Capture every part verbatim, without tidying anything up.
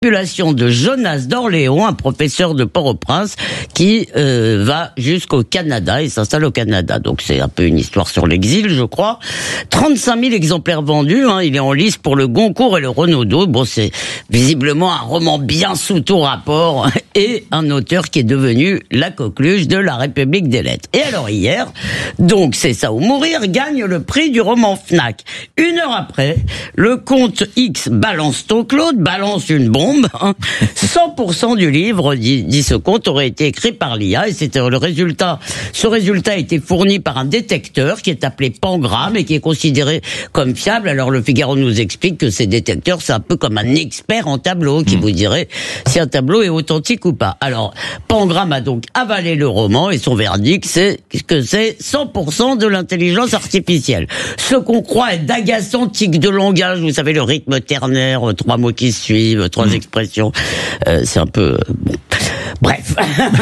Population de Jonas d'Orléans, un professeur de Port-au-Prince qui euh, va jusqu'au Canada et s'installe au Canada. Donc c'est un peu une histoire sur l'exil, je crois. trente-cinq mille exemplaires vendus, hein, il est en lice pour le Goncourt et le Renaudot. Bon, c'est visiblement un roman bien sous tout rapport et un auteur qui est devenu la coqueluche de la République des Lettres. Et alors hier, donc C'est ça ou mourir gagne le prix du roman Fnac. Une heure après, le compte X balance ton Claude, balance une bombe. cent pour cent du livre, dit, dit ce compte, aurait été écrit par l'I A et c'était le résultat. Ce résultat a été fourni par un détecteur qui est appelé Pangram et qui est considéré comme fiable. Alors le Figaro nous explique que ces détecteurs, c'est un peu comme un expert en tableau qui mmh. vous dirait si un tableau est authentique ou pas. Alors Pangram a donc avalé le roman et son verdict, c'est que c'est cent pour cent de l'intelligence artificielle. Ce qu'on croit être d'agaçants tics de langage, vous savez, le rythme ternaire, trois mots qui suivent, trois mmh. expression, euh, c'est un peu... Bon. Bref,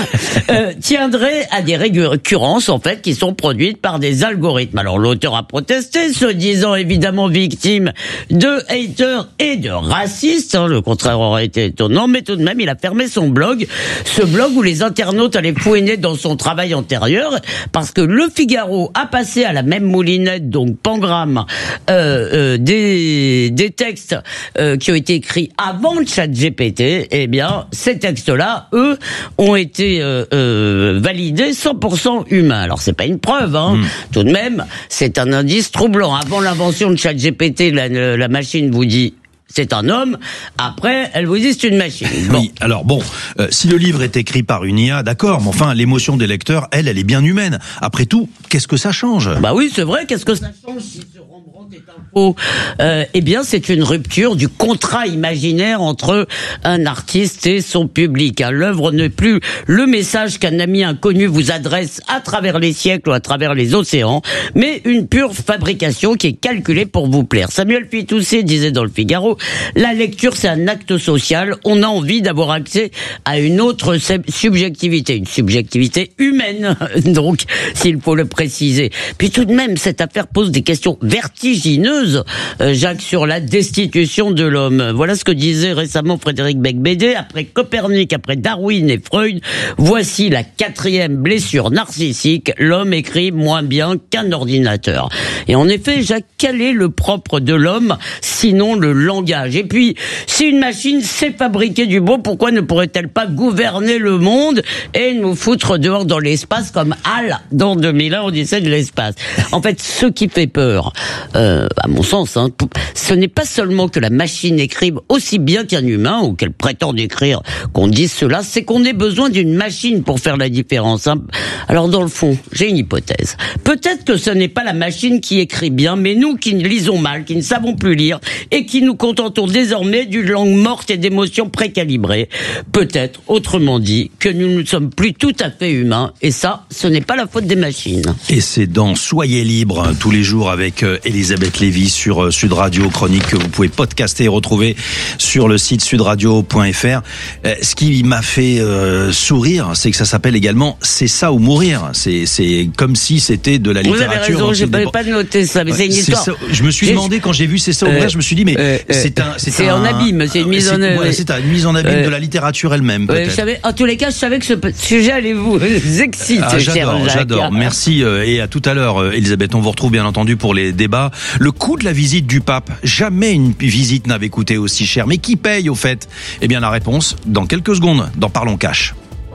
euh, tiendrait à des récurrences en fait qui sont produites par des algorithmes. Alors l'auteur a protesté, se disant évidemment victime de haters et de racistes. Hein, le contraire aurait été étonnant, mais tout de même il a fermé son blog, ce blog où les internautes allaient fouiner dans son travail antérieur, parce que le Figaro a passé à la même moulinette, donc Pangram, euh, euh, des des textes euh, qui ont été écrits avant le ChatGPT. Eh bien, ces textes-là, eux, ont été euh, euh, validés cent pour cent humains. Alors c'est pas une preuve, hein. Mmh. Tout de même, c'est un indice troublant. Avant l'invention de ChatGPT, la, la machine vous dit c'est un homme. Après, elle vous dit c'est une machine. Bon. Oui, alors bon, euh, si le livre est écrit par une I A, d'accord, mais enfin, l'émotion des lecteurs, elle, elle est bien humaine. Après tout, qu'est-ce que ça change ? Bah oui, c'est vrai, qu'est-ce que ça change si ce Rembrandt est un faux ? euh, Eh bien, c'est une rupture du contrat imaginaire entre un artiste et son public. Hein. L'œuvre n'est plus le message qu'un ami inconnu vous adresse à travers les siècles ou à travers les océans, mais une pure fabrication qui est calculée pour vous plaire. Samuel Fitoussi disait dans le Figaro, la lecture, c'est un acte social. On a envie d'avoir accès à une autre subjectivité, une subjectivité humaine, donc, s'il faut le préciser. Puis tout de même, cette affaire pose des questions vertigineuses, euh, Jacques, sur la destitution de l'homme. Voilà ce que disait récemment Frédéric Becbédé. Après Copernic, après Darwin et Freud, voici la quatrième blessure narcissique. L'homme écrit moins bien qu'un ordinateur. Et en effet, Jacques, quel est le propre de l'homme, sinon le langage ? Et puis, si une machine sait fabriquer du beau, pourquoi ne pourrait-elle pas gouverner le monde et nous foutre dehors dans l'espace comme Hal dans deux mille un, Odyssée de l'espace ? En fait, ce qui fait peur, euh, à mon sens, hein, ce n'est pas seulement que la machine écrive aussi bien qu'un humain, ou qu'elle prétende écrire, qu'on dise cela, c'est qu'on ait besoin d'une machine pour faire la différence. Hein. Alors, dans le fond, j'ai une hypothèse. Peut-être que ce n'est pas la machine qui écrit bien, mais nous qui lisons mal, qui ne savons plus lire, et qui nous contentons désormais d'une langue morte et d'émotions précalibrées. Peut-être, autrement dit, que nous ne sommes plus tout à fait humains, et ça, ce n'est pas la faute des machines. Et c'est dans Soyez libre, tous les jours avec Elisabeth Lévy sur Sud Radio, chronique que vous pouvez podcaster et retrouver sur le site sud radio point f r. Ce qui m'a fait euh, sourire, c'est que ça s'appelle également C'est ça ou mourir. C'est, c'est comme si c'était de la littérature. Vous avez raison, je n'avais pas noté ça, mais ouais, c'est une histoire. C'est ça, je me suis j'ai... demandé quand j'ai vu C'est ça ou mourir, euh, je me suis dit, mais euh, c'est un, c'est, c'est un, en abîme, c'est une mise c'est, en œuvre. Ouais, c'est une mise en abîme euh, de la littérature elle-même, peut-être. Euh, je savais, en tous les cas, je savais que ce sujet allait vous exciter, ah, j'adore, cher Jacques. J'adore. Merci euh, et à tout à l'heure, Elisabeth. On vous retrouve bien entendu pour les débats. Le coût de la visite du pape. Jamais une visite n'avait coûté aussi cher. Mais qui paye au fait ? Eh bien, la réponse dans quelques secondes. Dans Parlons Cash.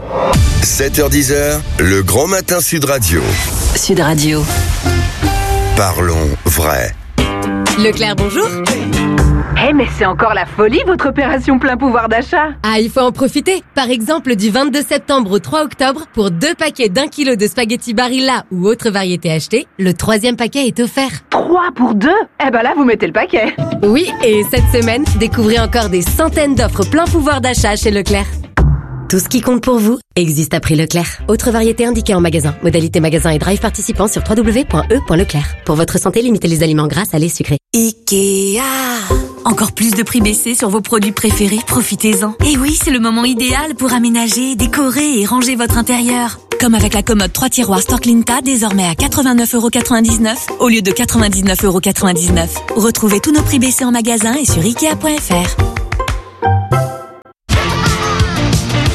sept heures dix, le grand matin Sud Radio. Sud Radio. Parlons vrai. Leclerc, bonjour. Eh hey, mais c'est encore la folie votre opération plein pouvoir d'achat. Ah, il faut en profiter. Par exemple, du vingt-deux septembre au trois octobre, pour deux paquets d'un kilo de spaghettis Barilla ou autre variété achetée, le troisième paquet est offert. Trois pour deux ? Eh ben là, vous mettez le paquet. Oui, et cette semaine, découvrez encore des centaines d'offres plein pouvoir d'achat chez Leclerc. Tout ce qui compte pour vous existe à prix Leclerc. Autre variété indiquée en magasin. Modalité magasin et drive participant sur w w w point e point leclerc. Pour votre santé, limitez les aliments gras, salés, sucrés. Ikea. Encore plus de prix baissés sur vos produits préférés, profitez-en. Et oui, c'est le moment idéal pour aménager, décorer et ranger votre intérieur. Comme avec la commode trois tiroirs Storklinta, désormais à quatre-vingt-neuf euros quatre-vingt-dix-neuf au lieu de quatre-vingt-dix-neuf euros quatre-vingt-dix-neuf. Retrouvez tous nos prix baissés en magasin et sur ikea point f r.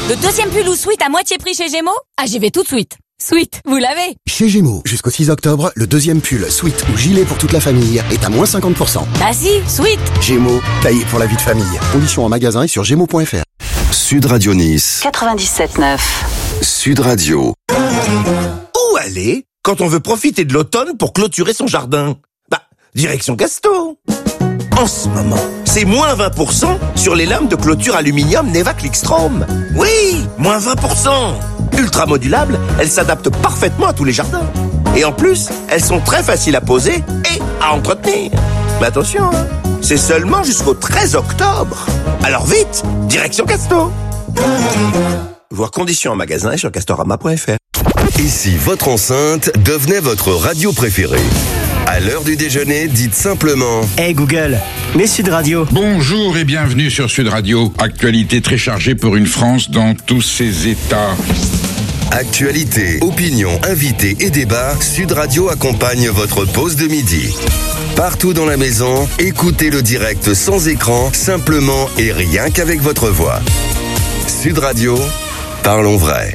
Le deuxième pull ou sweat à moitié prix chez Gémeaux? Ah, j'y vais tout de suite. Sweat, vous l'avez? Chez Gémeaux, jusqu'au six octobre, le deuxième pull, sweat ou gilet pour toute la famille est à moins cinquante pour cent. Bah si, sweat. Gémeaux, taillé pour la vie de famille. Conditions en magasin et sur gémeaux point f r. Sud Radio Nice. quatre-vingt-dix-sept neuf. Sud Radio. Où aller quand on veut profiter de l'automne pour clôturer son jardin? Bah, direction Casto. En ce moment, c'est moins vingt pour cent sur les lames de clôture aluminium Neva Clickstrom. Oui, moins vingt pour cent. Ultra modulables, elles s'adaptent parfaitement à tous les jardins. Et en plus, elles sont très faciles à poser et à entretenir. Mais attention, hein, c'est seulement jusqu'au treize octobre. Alors vite, direction Casto. Voir conditions en magasin et sur castorama point f r. Et si votre enceinte devenait votre radio préférée? À l'heure du déjeuner, dites simplement Hey Google, mets Sud Radio. Bonjour et bienvenue sur Sud Radio. Actualité très chargée pour une France dans tous ses états. Actualité, opinion, invités et débats, Sud Radio accompagne votre pause de midi. Partout dans la maison, écoutez le direct sans écran, simplement et rien qu'avec votre voix. Sud Radio, parlons vrai.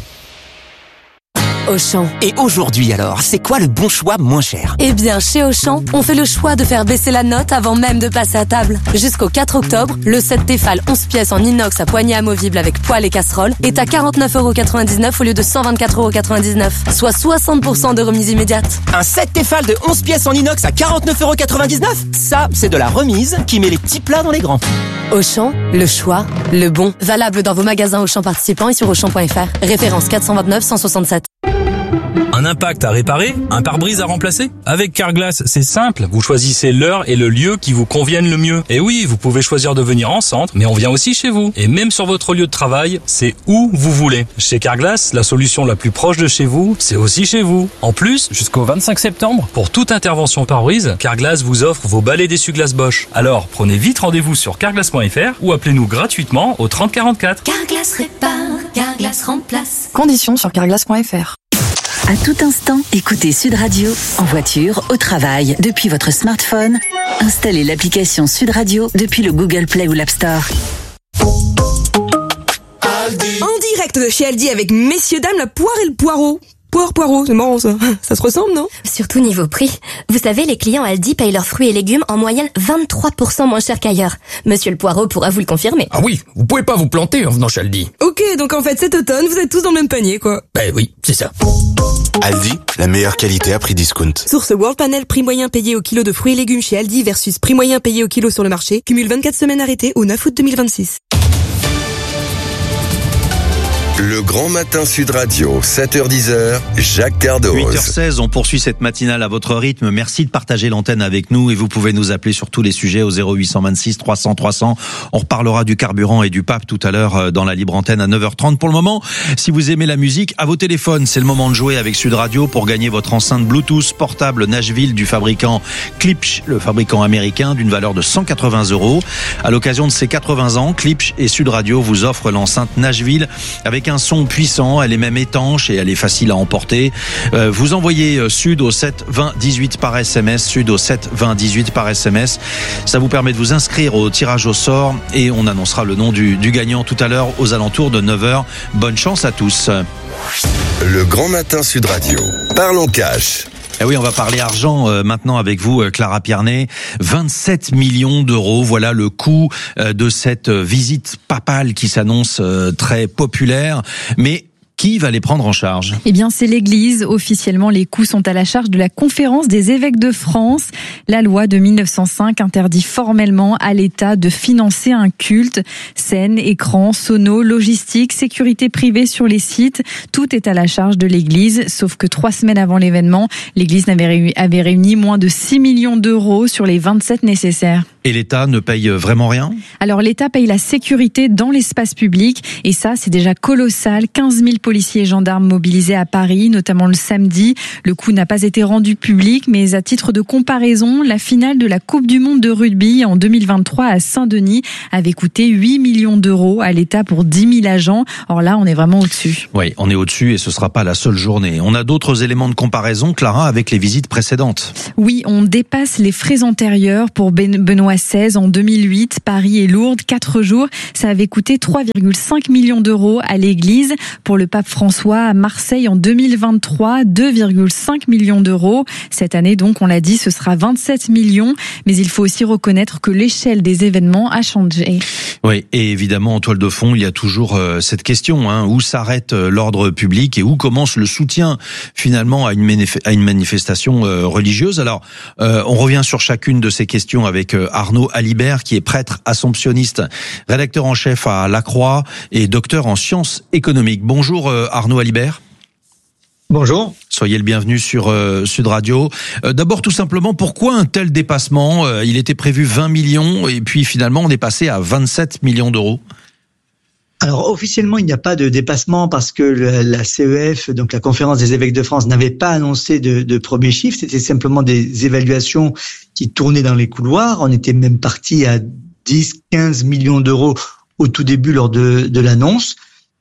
Auchan. Et aujourd'hui alors, c'est quoi le bon choix moins cher? Eh bien, chez Auchan, on fait le choix de faire baisser la note avant même de passer à table. Jusqu'au quatre octobre, le set Tefal onze pièces en inox à poignée amovible avec poêle et casserole est à quarante-neuf euros quatre-vingt-dix-neuf au lieu de cent vingt-quatre euros quatre-vingt-dix-neuf, soit soixante pour cent de remise immédiate. Un set Tefal de onze pièces en inox à quarante-neuf euros quatre-vingt-dix-neuf? Ça, c'est de la remise qui met les petits plats dans les grands. Auchan, le choix, le bon. Valable dans vos magasins Auchan participants et sur auchan point f r. Référence quatre cent vingt-neuf cent soixante-sept. Un impact à réparer? Un pare-brise à remplacer? Avec Carglass, c'est simple. Vous choisissez l'heure et le lieu qui vous conviennent le mieux. Et oui, vous pouvez choisir de venir en centre, mais on vient aussi chez vous. Et même sur votre lieu de travail, c'est où vous voulez. Chez Carglass, la solution la plus proche de chez vous, c'est aussi chez vous. En plus, jusqu'au vingt-cinq septembre, pour toute intervention pare-brise, Carglass vous offre vos balais d'essuie-glace Bosch. Alors, prenez vite rendez-vous sur carglass point f r ou appelez-nous gratuitement au trente quarante-quatre. Carglass répare, Carglass remplace. Conditions sur carglass point f r. À tout instant, écoutez Sud Radio, en voiture, au travail, depuis votre smartphone. Installez l'application Sud Radio depuis le Google Play ou l'App Store. En direct de chez Aldi avec messieurs dames la poire et le poireau. Poire, poireau, c'est marrant ça. Ça se ressemble, non? Surtout niveau prix. Vous savez, les clients Aldi payent leurs fruits et légumes en moyenne vingt-trois pour cent moins cher qu'ailleurs. Monsieur le poireau pourra vous le confirmer. Ah oui, vous pouvez pas vous planter en venant chez Aldi. Ok, donc en fait cet automne, vous êtes tous dans le même panier, quoi. Ben oui, c'est ça. Aldi, la meilleure qualité à prix discount. Source World Panel, prix moyen payé au kilo de fruits et légumes chez Aldi versus prix moyen payé au kilo sur le marché. Cumule vingt-quatre semaines arrêtées au neuf août deux mille vingt-six. Le Grand Matin Sud Radio, sept heures dix, Jacques Cardoz. huit heures seize, on poursuit cette matinale à votre rythme. Merci de partager l'antenne avec nous et vous pouvez nous appeler sur tous les sujets au zéro huit cent vingt-six trois cents trois cents. On reparlera du carburant et du pape tout à l'heure dans la libre antenne à neuf heures trente. Pour le moment, si vous aimez la musique, à vos téléphones, c'est le moment de jouer avec Sud Radio pour gagner votre enceinte Bluetooth portable Nashville du fabricant Klipsch, le fabricant américain, d'une valeur de cent quatre-vingts euros. À l'occasion de ses quatre-vingts ans, Klipsch et Sud Radio vous offrent l'enceinte Nashville avec un son puissant, elle est même étanche et elle est facile à emporter. Euh, vous envoyez Sud au sept vingt dix-huit par S M S, Sud au sept vingt dix-huit par S M S. Ça vous permet de vous inscrire au tirage au sort et on annoncera le nom du, du gagnant tout à l'heure aux alentours de neuf heures. Bonne chance à tous. Le Grand Matin Sud Radio. Parlons cash. Eh oui, on va parler argent euh, maintenant avec vous, euh, Clara Piernet. vingt-sept millions d'euros, voilà le coût euh, de cette visite papale qui s'annonce euh, très populaire. Mais qui va les prendre en charge? Eh bien, c'est l'Église. Officiellement, les coûts sont à la charge de la Conférence des évêques de France. La loi de mille neuf cent cinq interdit formellement à l'État de financer un culte. Scènes, écrans, sonos, logistique, sécurité privée sur les sites. Tout est à la charge de l'Église. Sauf que trois semaines avant l'événement, l'Église n'avait réuni, avait réuni moins de six millions d'euros sur les vingt-sept nécessaires. Et l'État ne paye vraiment rien? Alors l'État paye la sécurité dans l'espace public et ça c'est déjà colossal. quinze mille policiers et gendarmes mobilisés à Paris, notamment le samedi. Le coût n'a pas été rendu public, mais à titre de comparaison, la finale de la Coupe du Monde de rugby en deux mille vingt-trois à Saint-Denis avait coûté huit millions d'euros à l'État pour dix mille agents. Or là, on est vraiment au-dessus. Oui, on est au-dessus et ce sera pas la seule journée. On a d'autres éléments de comparaison, Clara, avec les visites précédentes. Oui, on dépasse les frais antérieurs pour Benoît à seize en deux mille huit. Paris et Lourdes, quatre jours. Ça avait coûté trois virgule cinq millions d'euros à l'église. Pour le pape François, à Marseille en deux mille vingt-trois, deux virgule cinq millions d'euros. Cette année, donc, on l'a dit, ce sera vingt-sept millions. Mais il faut aussi reconnaître que l'échelle des événements a changé. Oui, et évidemment, en toile de fond, il y a toujours euh, cette question, hein, où s'arrête euh, l'ordre public et où commence le soutien, finalement, à une, manif- à une manifestation euh, religieuse. Alors, euh, on revient sur chacune de ces questions avec euh, Arnaud Alibert, qui est prêtre assomptionniste, rédacteur en chef à La Croix et docteur en sciences économiques. Bonjour euh, Arnaud Alibert. Bonjour. Soyez le bienvenu sur euh, Sud Radio. Euh, d'abord, tout simplement, pourquoi un tel dépassement ? euh, Il était prévu vingt millions et puis finalement, on est passé à vingt-sept millions d'euros. Alors officiellement, il n'y a pas de dépassement parce que la C E F, donc la Conférence des évêques de France, n'avait pas annoncé de, de premiers chiffres. C'était simplement des évaluations qui tournaient dans les couloirs. On était même parti à dix, quinze millions d'euros au tout début lors de, de l'annonce.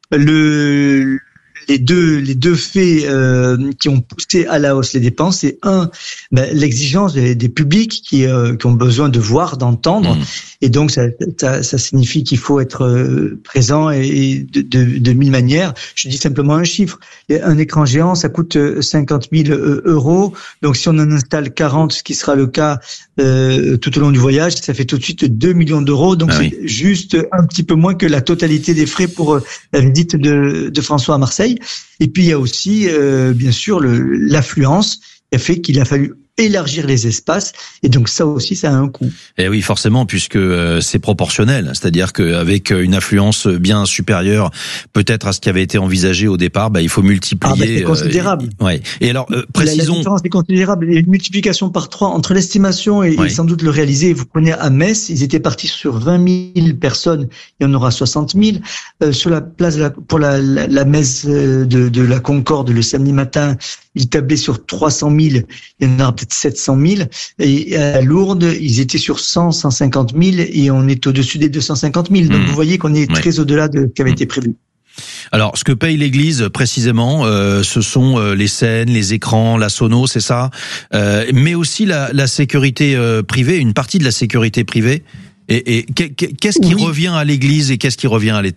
Le Les deux, les deux faits euh, qui ont poussé à la hausse les dépenses, c'est un, ben, l'exigence des, des publics qui, euh, qui ont besoin de voir, d'entendre, mmh. et donc ça, ça, ça signifie qu'il faut être euh, présent et, et de, de, de mille manières. Je dis simplement un chiffre. Un écran géant, ça coûte cinquante mille euros. Donc si on en installe quarante, ce qui sera le cas euh, tout au long du voyage, ça fait tout de suite deux millions d'euros. Donc ah c'est oui. juste un petit peu moins que la totalité des frais pour la visite de, de François à Marseille. Et puis il y a aussi euh, bien sûr le, l'affluence qui a fait qu'il a fallu élargir les espaces, et donc ça aussi ça a un coût. Et oui, forcément, puisque euh, c'est proportionnel, c'est-à-dire qu'avec une affluence bien supérieure peut-être à ce qui avait été envisagé au départ, bah, il faut multiplier. Ah bah c'est considérable. Euh, ouais. Et alors euh, précisons. La, la différence est considérable. Il y a une multiplication par trois entre l'estimation et, ouais. et sans doute le réalisé. Vous prenez à Metz, ils étaient partis sur vingt mille personnes, il y en aura soixante mille. Euh, sur la place de la, pour la, la, la messe de, de la Concorde le samedi matin, ils tablaient sur trois cent mille, il y en aura peut-être sept cent mille. Et à Lourdes, ils étaient sur cent, cent cinquante mille, et on est au-dessus des deux cent cinquante mille. Donc mmh. vous voyez qu'on est ouais. très au-delà de ce qui avait mmh. été prévu. Alors, ce que paye l'Église précisément, euh, ce sont euh, les scènes, les écrans, la sono, c'est ça, euh, mais aussi la, la sécurité euh, privée, une partie de la sécurité privée. Et, et qu'est-ce qui oui. revient à l'Église et qu'est-ce qui revient à l'État ?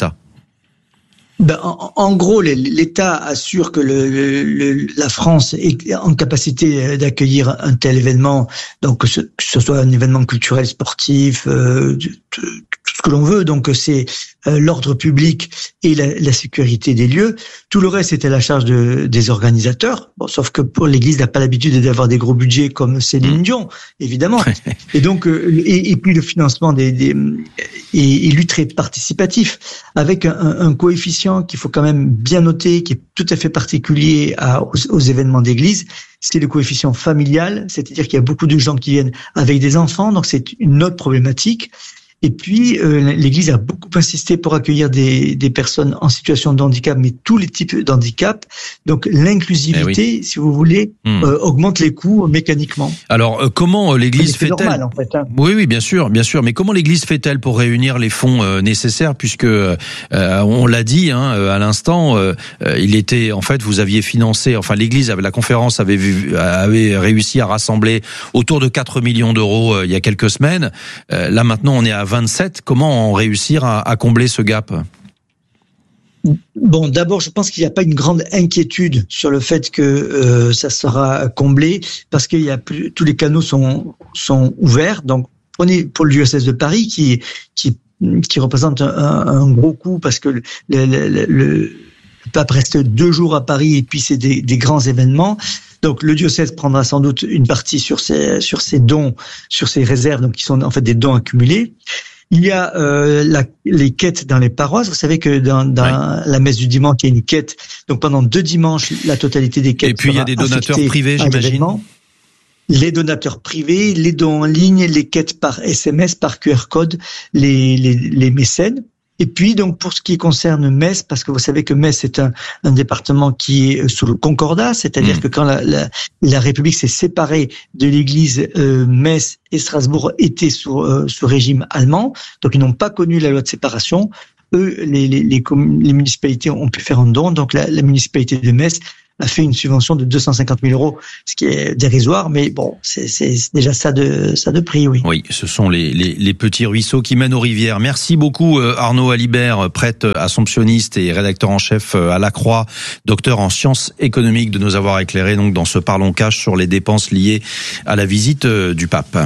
Ben, en, en gros, l'État assure que le, le, la France est en capacité d'accueillir un tel événement, donc que ce, que ce soit un événement culturel, sportif, euh, tout ce que l'on veut. Donc c'est euh, l'ordre public et la, la sécurité des lieux. Tout le reste est à la charge de, des organisateurs. Bon, sauf que pour l'Église, n'a pas l'habitude d'avoir des gros budgets comme Céline Dion, évidemment. Et donc, euh, et, et puis le financement des, des est, est lui très participatif, avec un, un coefficient qu'il faut quand même bien noter, qui est tout à fait particulier à, aux, aux événements d'église, c'est le coefficient familial, c'est-à-dire qu'il y a beaucoup de gens qui viennent avec des enfants, donc c'est une autre problématique. Et puis, euh, l'Église a beaucoup insisté pour accueillir des, des personnes en situation de handicap, mais tous les types d'handicap. Donc, l'inclusivité, eh oui. si vous voulez, mmh. euh, augmente les coûts mécaniquement. Alors, euh, comment l'Église fait-elle normal, en fait, hein. Oui, oui, bien sûr, bien sûr. Mais comment l'Église fait-elle pour réunir les fonds euh, nécessaires, puisque euh, on l'a dit hein, à l'instant, euh, il était, en fait, vous aviez financé, enfin, l'Église, la conférence avait vu, avait réussi à rassembler autour de quatre millions d'euros euh, il y a quelques semaines. Euh, là, maintenant, on est à vingt-sept, comment réussir à, à combler ce gap ? Bon, d'abord, je pense qu'il n'y a pas une grande inquiétude sur le fait que euh, ça sera comblé, parce qu'il y a plus, tous les canaux sont sont ouverts. Donc, prenez pour le diocèse de Paris qui qui qui représente un, un gros coût, parce que le, le, le, le pape reste deux jours à Paris et puis c'est des, des grands événements. Donc le diocèse prendra sans doute une partie sur ses sur ses dons, sur ses réserves, donc qui sont en fait des dons accumulés. Il y a euh, la, les quêtes dans les paroisses. Vous savez que dans, dans ouais. la messe du dimanche, il y a une quête. Donc pendant deux dimanches, la totalité des quêtes. Et puis il y a des donateurs privés, j'imagine. Les donateurs privés, les dons en ligne, les quêtes par S M S, par Q R code, les les, les mécènes. Et puis, donc, pour ce qui concerne Metz, parce que vous savez que Metz est un, un département qui est sous le concordat, c'est-à-dire mmh. que quand la, la, la République s'est séparée de l'Église, euh, Metz et Strasbourg étaient sous, euh, sous régime allemand, donc ils n'ont pas connu la loi de séparation. eux, les, les, les, les municipalités ont pu faire un don. Donc la, la municipalité de Metz a fait une subvention de deux cent cinquante mille euros, ce qui est dérisoire, mais bon, c'est, c'est déjà ça de ça de prix, oui. Oui, ce sont les, les, les petits ruisseaux qui mènent aux rivières. Merci beaucoup Arnaud Alibert, prêtre assomptionniste et rédacteur en chef à La Croix, docteur en sciences économiques, de nous avoir éclairé donc dans ce Parlons Cash sur les dépenses liées à la visite du pape.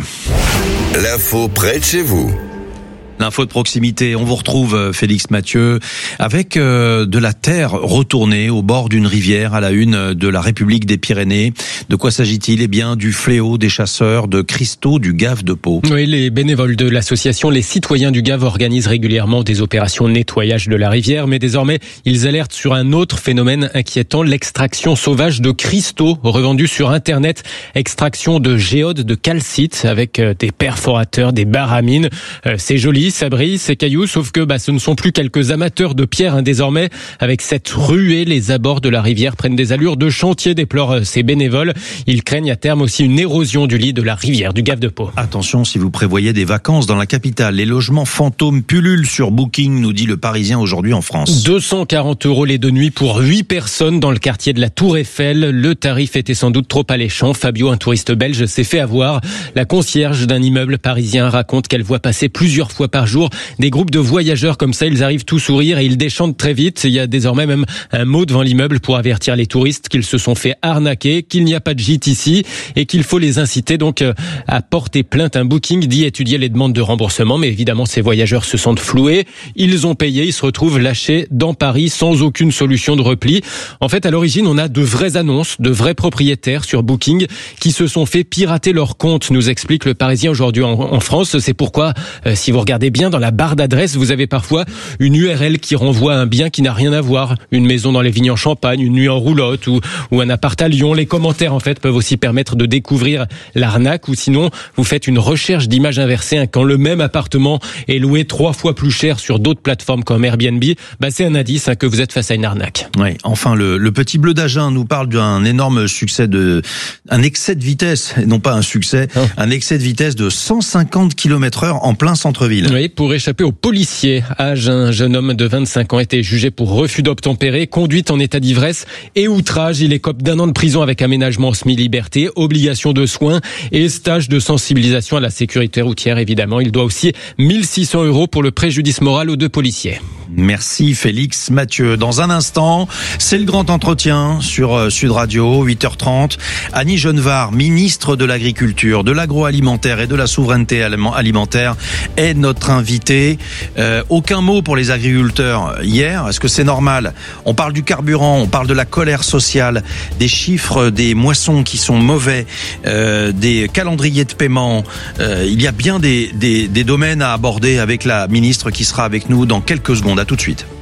L'info près de chez vous. L'info de proximité, on vous retrouve Félix Mathieu avec euh, de la terre retournée au bord d'une rivière à la une de la République des Pyrénées. De quoi s'agit-il ? Eh bien, du fléau des chasseurs de cristaux du Gave de Pau. Oui, les bénévoles de l'association Les Citoyens du Gave organisent régulièrement des opérations de nettoyage de la rivière, mais désormais, ils alertent sur un autre phénomène inquiétant, l'extraction sauvage de cristaux revendus sur Internet. Extraction de géodes de calcite avec des perforateurs, des baramines. Euh, c'est joli, ça brille, ces cailloux, sauf que bah, ce ne sont plus quelques amateurs de pierre hein, désormais. Avec cette ruée, les abords de la rivière prennent des allures de chantier, déplorent ces bénévoles. Ils craignent à terme aussi une érosion du lit de la rivière du Gave de Pau. Attention si vous prévoyez des vacances dans la capitale. Les logements fantômes pullulent sur Booking, nous dit le Parisien aujourd'hui en France. deux cent quarante euros les deux nuits pour huit personnes dans le quartier de la Tour Eiffel. Le tarif était sans doute trop alléchant. Fabio, un touriste belge, s'est fait avoir. La concierge d'un immeuble parisien raconte qu'elle voit passer plusieurs fois par jour des groupes de voyageurs comme ça. Ils arrivent tout sourire et ils déchantent très vite. Il y a désormais même un mot devant l'immeuble pour avertir les touristes qu'ils se sont fait arnaquer, qu'il n'y a pas de gîte ici et qu'il faut les inciter donc à porter plainte. Un Booking dit étudier les demandes de remboursement, mais évidemment ces voyageurs se sentent floués. Ils ont payé, ils se retrouvent lâchés dans Paris sans aucune solution de repli. En fait, à l'origine, on a de vraies annonces, de vrais propriétaires sur Booking qui se sont fait pirater leur compte, nous explique le Parisien aujourd'hui en, en France. C'est pourquoi, euh, si vous regardez bien dans la barre d'adresse, vous avez parfois une U R L qui renvoie à un bien qui n'a rien à voir. Une maison dans les vignes en Champagne, une nuit en roulotte ou, ou un appart à Lyon. Les commentaires, en fait, peuvent aussi permettre de découvrir l'arnaque, ou sinon, vous faites une recherche d'image inversée. Hein, quand le même appartement est loué trois fois plus cher sur d'autres plateformes comme Airbnb, bah, c'est un indice hein, que vous êtes face à une arnaque. Oui, enfin, le, le petit bleu d'Agen nous parle d'un énorme succès de, un excès de vitesse, non pas un succès, oh. un excès de vitesse de cent cinquante kilomètres heure en plein centre-ville. Oui, pour échapper aux policiers. À Agen, un jeune homme de vingt-cinq ans a été jugé pour refus d'obtempérer, conduite en état d'ivresse et outrage. Il écope d'un an de prison avec aménagement en semi-liberté, obligation de soins et stage de sensibilisation à la sécurité routière, évidemment. Il doit aussi mille six cents euros pour le préjudice moral aux deux policiers. Merci Félix Mathieu. Dans un instant, c'est le grand entretien sur Sud Radio, huit heures trente. Annie Genevard, ministre de l'Agriculture, de l'Agroalimentaire et de la Souveraineté Alimentaire, est notre invitée. Euh, aucun mot pour les agriculteurs hier. Est-ce que c'est normal ? On parle du carburant, on parle de la colère sociale, des chiffres des moissons qui sont mauvais, euh, des calendriers de paiement. Euh, il y a bien des, des, des domaines à aborder avec la ministre qui sera avec nous dans quelques secondes. À tout de suite.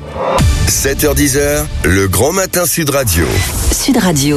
sept heures dix, le grand matin Sud Radio. Sud Radio.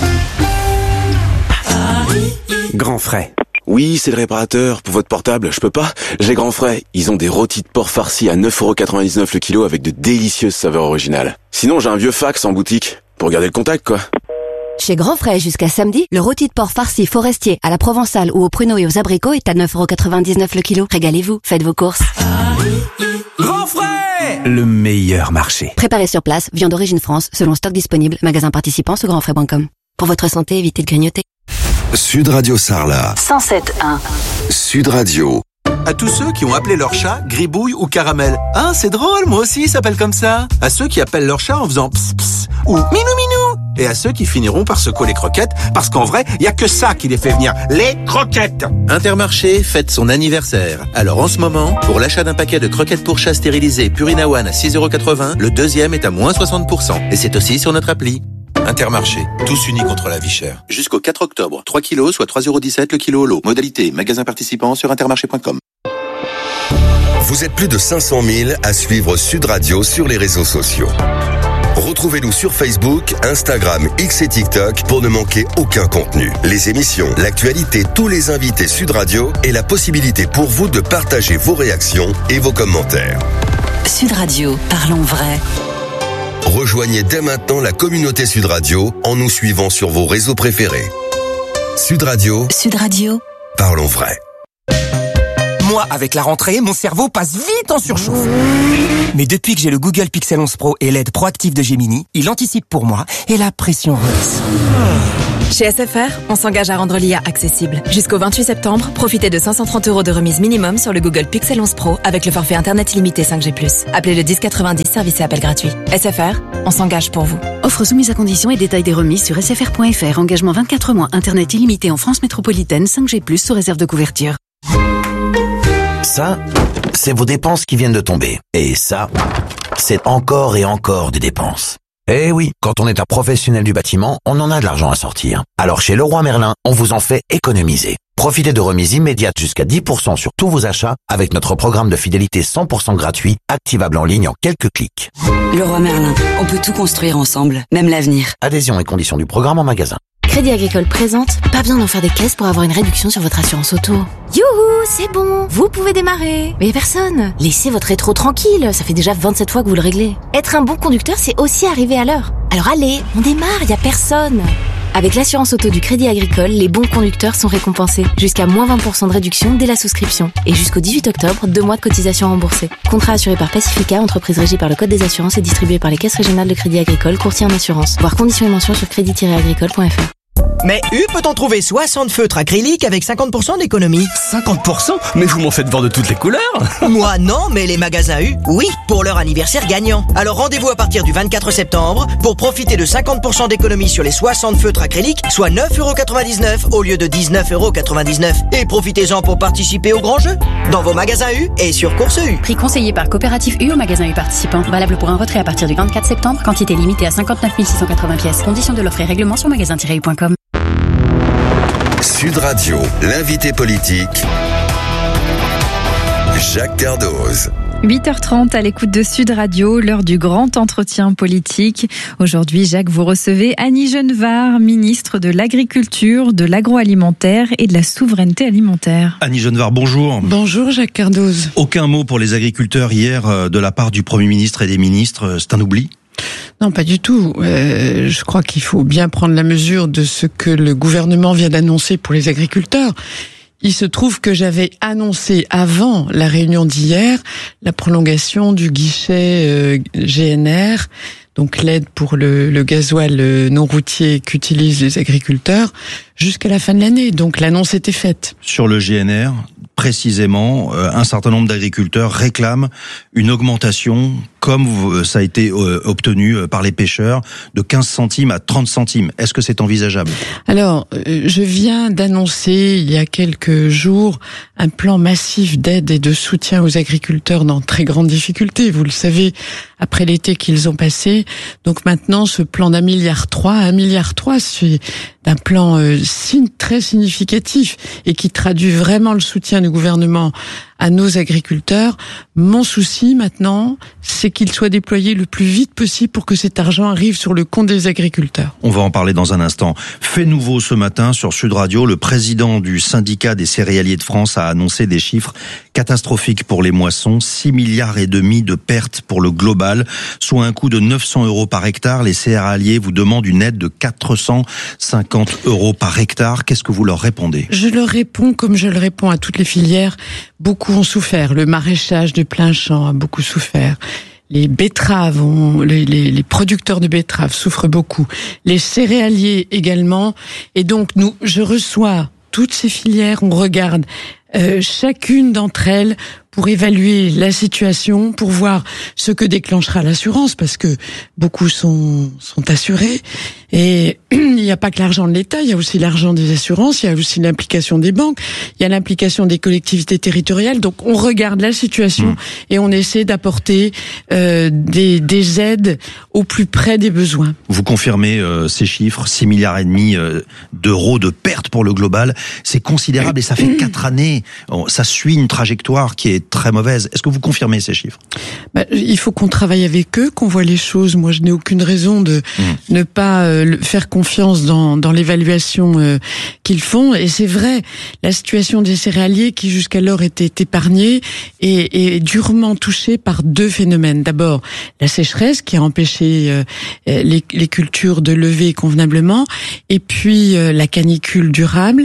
Grand frais. Oui, c'est le réparateur. Pour votre portable, je peux pas. J'ai Grand Frais. Ils ont des rôtis de porc farcis à neuf euros quatre-vingt-dix-neuf le kilo avec de délicieuses saveurs originales. Sinon, j'ai un vieux fax en boutique. Pour garder le contact, quoi. Chez Grand Frais, jusqu'à samedi, le rôti de porc farci forestier à la provençale ou aux pruneaux et aux abricots est à neuf euros quatre-vingt-dix-neuf le kilo. Régalez-vous, faites vos courses. Grand Frais, le meilleur marché. Préparé sur place, viande d'origine France, selon stock disponible, magasin participant sur grand frais point com. Pour votre santé, évitez de grignoter. Sud Radio Sarlat. cent sept virgule un. Sud Radio. À tous ceux qui ont appelé leur chat Gribouille ou Caramel. Ah, c'est drôle, moi aussi, il s'appelle comme ça. À ceux qui appellent leur chat en faisant ps ps ou minou minou. Et à ceux qui finiront par secouer les croquettes, parce qu'en vrai, il y a que ça qui les fait venir, les croquettes. Intermarché fête son anniversaire. Alors en ce moment, pour l'achat d'un paquet de croquettes pour chat stérilisées Purina One à six euros quatre-vingts, le deuxième est à moins soixante pour cent. Et c'est aussi sur notre appli. Intermarché, tous unis contre la vie chère. Jusqu'au quatre octobre, trois kilos, soit trois euros dix-sept le kilo au lot. Modalité, magasin participant sur intermarché point com. Vous êtes plus de cinq cent mille à suivre Sud Radio sur les réseaux sociaux. Retrouvez-nous sur Facebook, Instagram, X et TikTok pour ne manquer aucun contenu. Les émissions, l'actualité, tous les invités Sud Radio et la possibilité pour vous de partager vos réactions et vos commentaires. Sud Radio, parlons vrai. Rejoignez dès maintenant la communauté Sud Radio en nous suivant sur vos réseaux préférés. Sud Radio. Sud Radio. Parlons vrai. Moi, avec la rentrée, mon cerveau passe vite en surchauffe. Mais depuis que j'ai le Google Pixel onze Pro et l'aide proactive de Gemini, il anticipe pour moi et la pression redescend. Chez S F R, on s'engage à rendre l'I A accessible. Jusqu'au vingt-huit septembre, profitez de cinq cent trente euros de remise minimum sur le Google Pixel onze Pro avec le forfait Internet illimité cinq G plus. Appelez le dix quatre-vingt-dix, service et appel gratuit. S F R, on s'engage pour vous. Offre soumise à conditions et détails des remises sur s f r point f r. Engagement vingt-quatre mois, Internet illimité en France métropolitaine, cinq G plus, sous réserve de couverture. Ça, c'est vos dépenses qui viennent de tomber. Et ça, c'est encore et encore des dépenses. Eh oui, quand on est un professionnel du bâtiment, on en a de l'argent à sortir. Alors chez Leroy Merlin, on vous en fait économiser. Profitez de remises immédiates jusqu'à dix pour cent sur tous vos achats avec notre programme de fidélité cent pour cent gratuit, activable en ligne en quelques clics. Leroy Merlin, on peut tout construire ensemble, même l'avenir. Adhésion et conditions du programme en magasin. Crédit Agricole présente, pas besoin d'en faire des caisses pour avoir une réduction sur votre assurance auto. Youhou, c'est bon, vous pouvez démarrer. Mais personne. Laissez votre rétro tranquille, ça fait déjà vingt-sept fois que vous le réglez. Être un bon conducteur, c'est aussi arriver à l'heure. Alors allez, on démarre, y a personne. Avec l'assurance auto du Crédit Agricole, les bons conducteurs sont récompensés. Jusqu'à moins vingt pour cent de réduction dès la souscription. Et jusqu'au dix-huit octobre, deux mois de cotisation remboursée. Contrat assuré par Pacifica, entreprise régie par le Code des assurances et distribué par les caisses régionales de Crédit Agricole, courtier en assurance. Voir conditions et mentions sur crédit tiret agricole point f r. Mais U peut-on trouver soixante feutres acryliques avec cinquante pour cent d'économie. cinquante pour cent? Mais vous m'en faites voir de toutes les couleurs. Moi non, mais les magasins U, oui, pour leur anniversaire gagnant. Alors rendez-vous à partir du vingt-quatre septembre pour profiter de cinquante pour cent d'économie sur les soixante feutres acryliques, soit neuf euros quatre-vingt-dix-neuf au lieu de dix-neuf euros quatre-vingt-dix-neuf. Et profitez-en pour participer au grand jeu. Dans vos magasins U et sur Course U. Prix conseillé par Coopérative U au magasin U participant. Valable pour un retrait à partir du vingt-quatre septembre. Quantité limitée à cinquante-neuf mille six cent quatre-vingts pièces. Conditions de l'offre et règlement sur magasin tiret u point com. Sud Radio, l'invité politique, Jacques Cardoz. huit heures trente à l'écoute de Sud Radio, l'heure du grand entretien politique. Aujourd'hui, Jacques, vous recevez Annie Genevard, ministre de l'Agriculture, de l'Agroalimentaire et de la Souveraineté alimentaire. Annie Genevard, bonjour. Bonjour Jacques Cardoz. Aucun mot pour les agriculteurs hier de la part du Premier ministre et des ministres, c'est un oubli ? Non, pas du tout. Euh, je crois qu'il faut bien prendre la mesure de ce que le gouvernement vient d'annoncer pour les agriculteurs. Il se trouve que j'avais annoncé avant la réunion d'hier la prolongation du guichet euh, G N R, donc l'aide pour le, le gasoil non routier qu'utilisent les agriculteurs, jusqu'à la fin de l'année. Donc l'annonce était faite. Sur le G N R, précisément, un certain nombre d'agriculteurs réclament une augmentation, comme ça a été obtenu par les pêcheurs, de quinze centimes à trente centimes. Est-ce que c'est envisageable ? Alors, je viens d'annoncer il y a quelques jours un plan massif d'aide et de soutien aux agriculteurs dans très grandes difficultés. Vous le savez, après l'été qu'ils ont passé. Donc maintenant, ce plan d'un milliard trois, un milliard trois, c'est un plan euh, très significatif et qui traduit vraiment le soutien du gouvernement à nos agriculteurs. Mon souci maintenant, c'est qu'il soit déployé le plus vite possible pour que cet argent arrive sur le compte des agriculteurs. On va en parler dans un instant. Fait nouveau ce matin sur Sud Radio, le président du syndicat des céréaliers de France a annoncé des chiffres catastrophiques pour les moissons, six milliards et demi de pertes pour le global, soit un coût de neuf cents euros par hectare. Les céréaliers vous demandent une aide de quatre cent cinquante euros par hectare. Qu'est-ce que vous leur répondez ? Je leur réponds comme je le réponds à toutes les filières. Beaucoup ont souffert. Le maraîchage de plein champ a beaucoup souffert. Les betteraves, ont, les, les, les producteurs de betteraves souffrent beaucoup. Les céréaliers également. Et donc, nous, je reçois toutes ces filières. On regarde euh, chacune d'entre elles pour évaluer la situation, pour voir ce que déclenchera l'assurance, parce que beaucoup sont, sont assurés. Et il n'y a pas que l'argent de l'État, il y a aussi l'argent des assurances, il y a aussi l'implication des banques, il y a l'implication des collectivités territoriales. Donc on regarde la situation mmh. et on essaie d'apporter euh, des, des aides au plus près des besoins. Vous confirmez euh, ces chiffres, six milliards et demi euh, d'euros de pertes pour le global, c'est considérable et ça fait quatre années. Ça suit une trajectoire qui est très mauvaise. Est-ce que vous confirmez ces chiffres ? Bah, il faut qu'on travaille avec eux, qu'on voit les choses. Moi, je n'ai aucune raison de mmh. ne pas euh, faire confiance dans, dans l'évaluation euh, qu'ils font. Et c'est vrai, la situation des céréaliers qui jusqu'alors étaient épargnés est, est durement touchée par deux phénomènes. D'abord, la sécheresse qui a empêché euh, les, les cultures de lever convenablement, et puis euh, la canicule durable.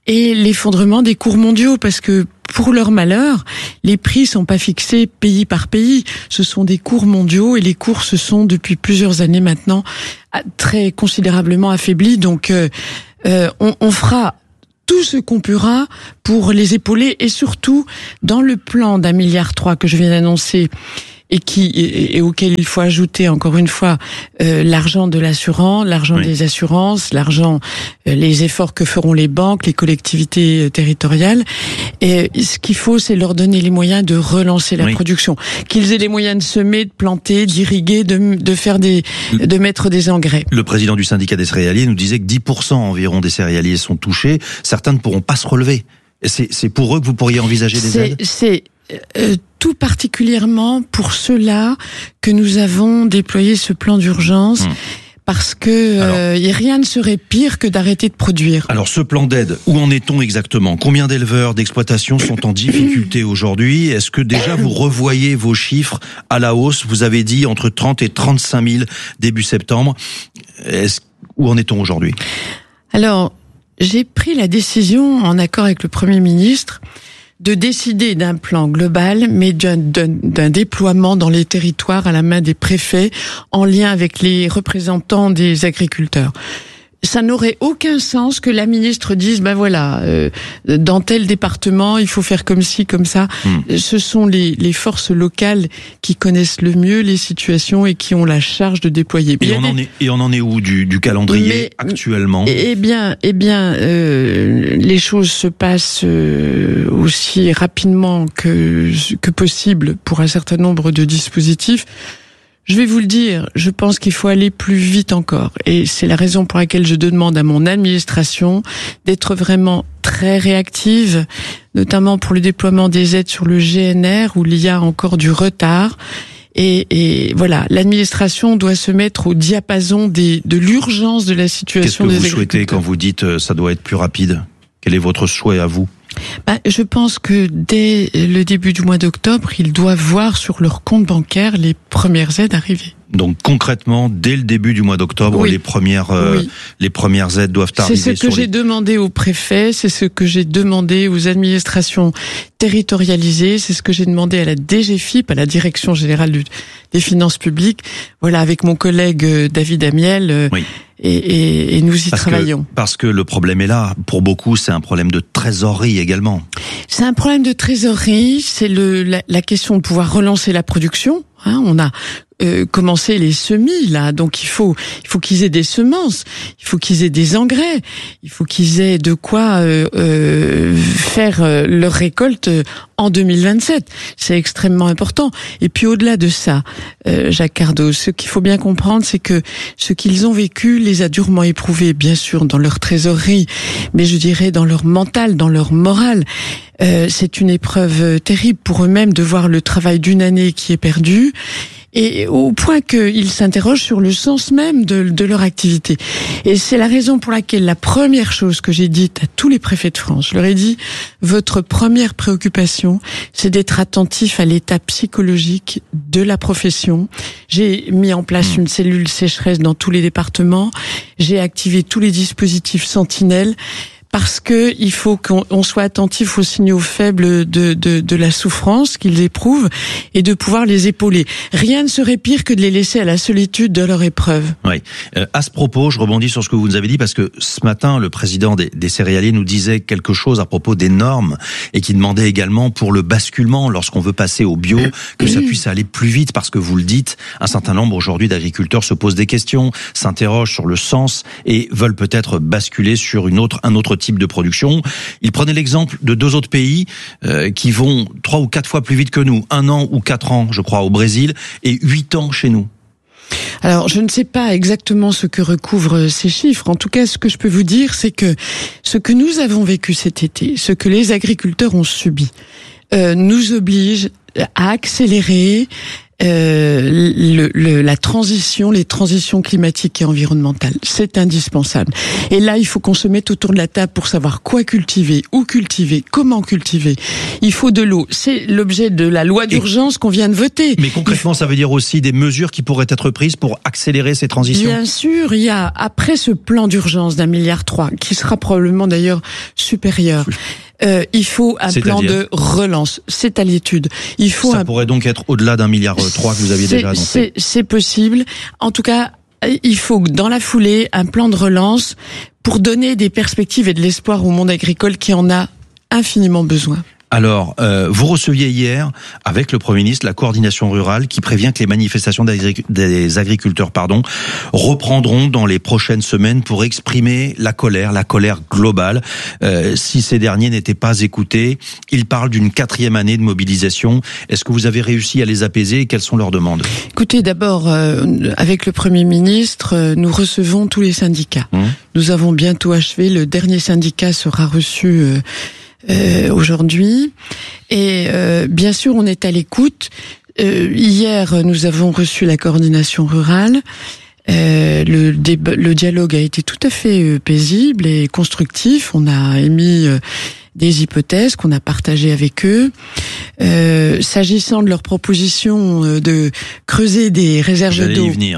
et l'effondrement des cours mondiaux, parce que pour leur malheur, les prix sont pas fixés pays par pays. Ce sont des cours mondiaux et les cours se sont depuis plusieurs années maintenant très considérablement affaiblis. Donc, euh, euh, on, on fera tout ce qu'on pourra pour les épauler et surtout dans le plan d'un milliard trois que je viens d'annoncer et qui et, et auquel il faut ajouter encore une fois euh, l'argent de l'assurance, l'argent oui. des assurances, l'argent, euh, les efforts que feront les banques, les collectivités euh, territoriales. Et ce qu'il faut, c'est leur donner les moyens de relancer la oui. production, qu'ils aient les moyens de semer, de planter, d'irriguer, de, de faire des, de mettre des engrais. Le président du syndicat des céréaliers nous disait que dix pour cent environ des céréaliers sont touchés. Certains ne pourront pas se relever. C'est, c'est pour eux que vous pourriez envisager des c'est, aides. C'est Euh, tout particulièrement pour ceux-là que nous avons déployé ce plan d'urgence, mmh. parce que euh, alors, rien ne serait pire que d'arrêter de produire. Alors ce plan d'aide, où en est-on exactement ? Combien d'éleveurs, d'exploitations sont en difficulté aujourd'hui ? Est-ce que déjà vous revoyez vos chiffres à la hausse ? Vous avez dit entre trente et trente-cinq mille début septembre. Est-ce, où en est-on aujourd'hui ? Alors, j'ai pris la décision, en accord avec le Premier ministre, de décider d'un plan global, mais d'un, d'un, d'un déploiement dans les territoires à la main des préfets, en lien avec les représentants des agriculteurs. Ça n'aurait aucun sens que la ministre dise, ben voilà, euh, dans tel département, il faut faire comme ci, comme ça. Mmh. Ce sont les, les forces locales qui connaissent le mieux les situations et qui ont la charge de déployer. Et, on, des... en est, et on en est où du, du calendrier Mais, actuellement ? Eh bien, eh bien, euh, les choses se passent euh, aussi rapidement que, que possible pour un certain nombre de dispositifs. Je vais vous le dire, je pense qu'il faut aller plus vite encore. Et c'est la raison pour laquelle je demande à mon administration d'être vraiment très réactive, notamment pour le déploiement des aides sur le G N R, où il y a encore du retard. Et, et voilà, l'administration doit se mettre au diapason des, de l'urgence de la situation des agriculteurs. Qu'est-ce que vous souhaitez quand vous dites euh, ça doit être plus rapide ? Quel est votre souhait à vous ? Bah, je pense que dès le début du mois d'octobre, ils doivent voir sur leur compte bancaire les premières aides arriver. Donc concrètement, dès le début du mois d'octobre, oui. les premières euh, oui. les premières aides doivent arriver. C'est ce que j'ai les... demandé aux préfets, c'est ce que j'ai demandé aux administrations territorialisées, c'est ce que j'ai demandé à la D G F I P, à la Direction générale du, des finances publiques. Voilà, avec mon collègue David Amiel. Euh, oui. Et, et, et nous y parce travaillons. Que, parce que le problème est là. Pour beaucoup, c'est un problème de trésorerie également. C'est un problème de trésorerie. C'est le la, la question de pouvoir relancer la production. Hein, on a euh, commencé les semis là, donc il faut il faut qu'ils aient des semences, il faut qu'ils aient des engrais, il faut qu'ils aient de quoi euh, euh, faire euh, leur récolte en deux mille vingt-sept. C'est extrêmement important. Et puis au-delà de ça, euh, Jacques Cardot, ce qu'il faut bien comprendre, c'est que ce qu'ils ont vécu les a durement éprouvés, bien sûr, dans leur trésorerie, mais je dirais dans leur mental, dans leur morale. Euh, c'est une épreuve terrible pour eux-mêmes de voir le travail d'une année qui est perdu, et au point qu'ils s'interrogent sur le sens même de, de leur activité. Et c'est la raison pour laquelle la première chose que j'ai dite à tous les préfets de France, je leur ai dit, votre première préoccupation, c'est d'être attentif à l'état psychologique de la profession. J'ai mis en place une cellule sécheresse dans tous les départements, j'ai activé tous les dispositifs sentinelles, parce que il faut qu'on on soit attentif aux signaux faibles de, de, de la souffrance qu'ils éprouvent et de pouvoir les épauler. Rien ne serait pire que de les laisser à la solitude de leur épreuve. Oui. Euh, à ce propos, je rebondis sur ce que vous nous avez dit, parce que ce matin, le président des, des céréaliers nous disait quelque chose à propos des normes et qui demandait également pour le basculement, lorsqu'on veut passer au bio, que ça puisse aller plus vite, parce que vous le dites, un certain nombre aujourd'hui d'agriculteurs se posent des questions, s'interrogent sur le sens et veulent peut-être basculer sur une autre, un autre type de production. Il prenait l'exemple de deux autres pays euh, qui vont trois ou quatre fois plus vite que nous, un an ou quatre ans, je crois, au Brésil, et huit ans chez nous. Alors, je ne sais pas exactement ce que recouvrent ces chiffres. En tout cas, ce que je peux vous dire, c'est que ce que nous avons vécu cet été, ce que les agriculteurs ont subi, euh, nous oblige à accélérer euh, le, le, la transition, les transitions climatiques et environnementales. C'est indispensable. Et là, il faut qu'on se mette autour de la table pour savoir quoi cultiver, où cultiver, comment cultiver. Il faut de l'eau. C'est l'objet de la loi d'urgence et qu'on vient de voter. Mais concrètement, ça veut dire aussi des mesures qui pourraient être prises pour accélérer ces transitions. Bien sûr, il y a, après ce plan d'urgence d'un milliard trois, qui sera probablement d'ailleurs supérieur, Euh, il faut un C'est-à-dire plan de relance. C'est à l'étude. Il faut ça un... pourrait donc être au-delà d'un milliard trois que vous aviez c'est, déjà annoncé. C'est, c'est possible. En tout cas, il faut dans la foulée un plan de relance pour donner des perspectives et de l'espoir au monde agricole qui en a infiniment besoin. Alors, euh, vous receviez hier, avec le Premier ministre, la coordination rurale qui prévient que les manifestations des agriculteurs pardon, reprendront dans les prochaines semaines pour exprimer la colère, la colère globale. Euh, si ces derniers n'étaient pas écoutés, ils parlent d'une quatrième année de mobilisation. Est-ce que vous avez réussi à les apaiser et quelles sont leurs demandes ? Écoutez, d'abord, euh, avec le Premier ministre, euh, nous recevons tous les syndicats. Mmh. Nous avons bientôt achevé. Le dernier syndicat sera reçu... Euh, Euh, aujourd'hui, et euh, bien sûr on est à l'écoute. Euh, hier nous avons reçu la coordination rurale. Euh, le, déba- le dialogue a été tout à fait euh, paisible et constructif. On a émis euh, des hypothèses qu'on a partagées avec eux. Euh, s'agissant de leur proposition euh, de creuser des réserves J'allais d'eau. y venir.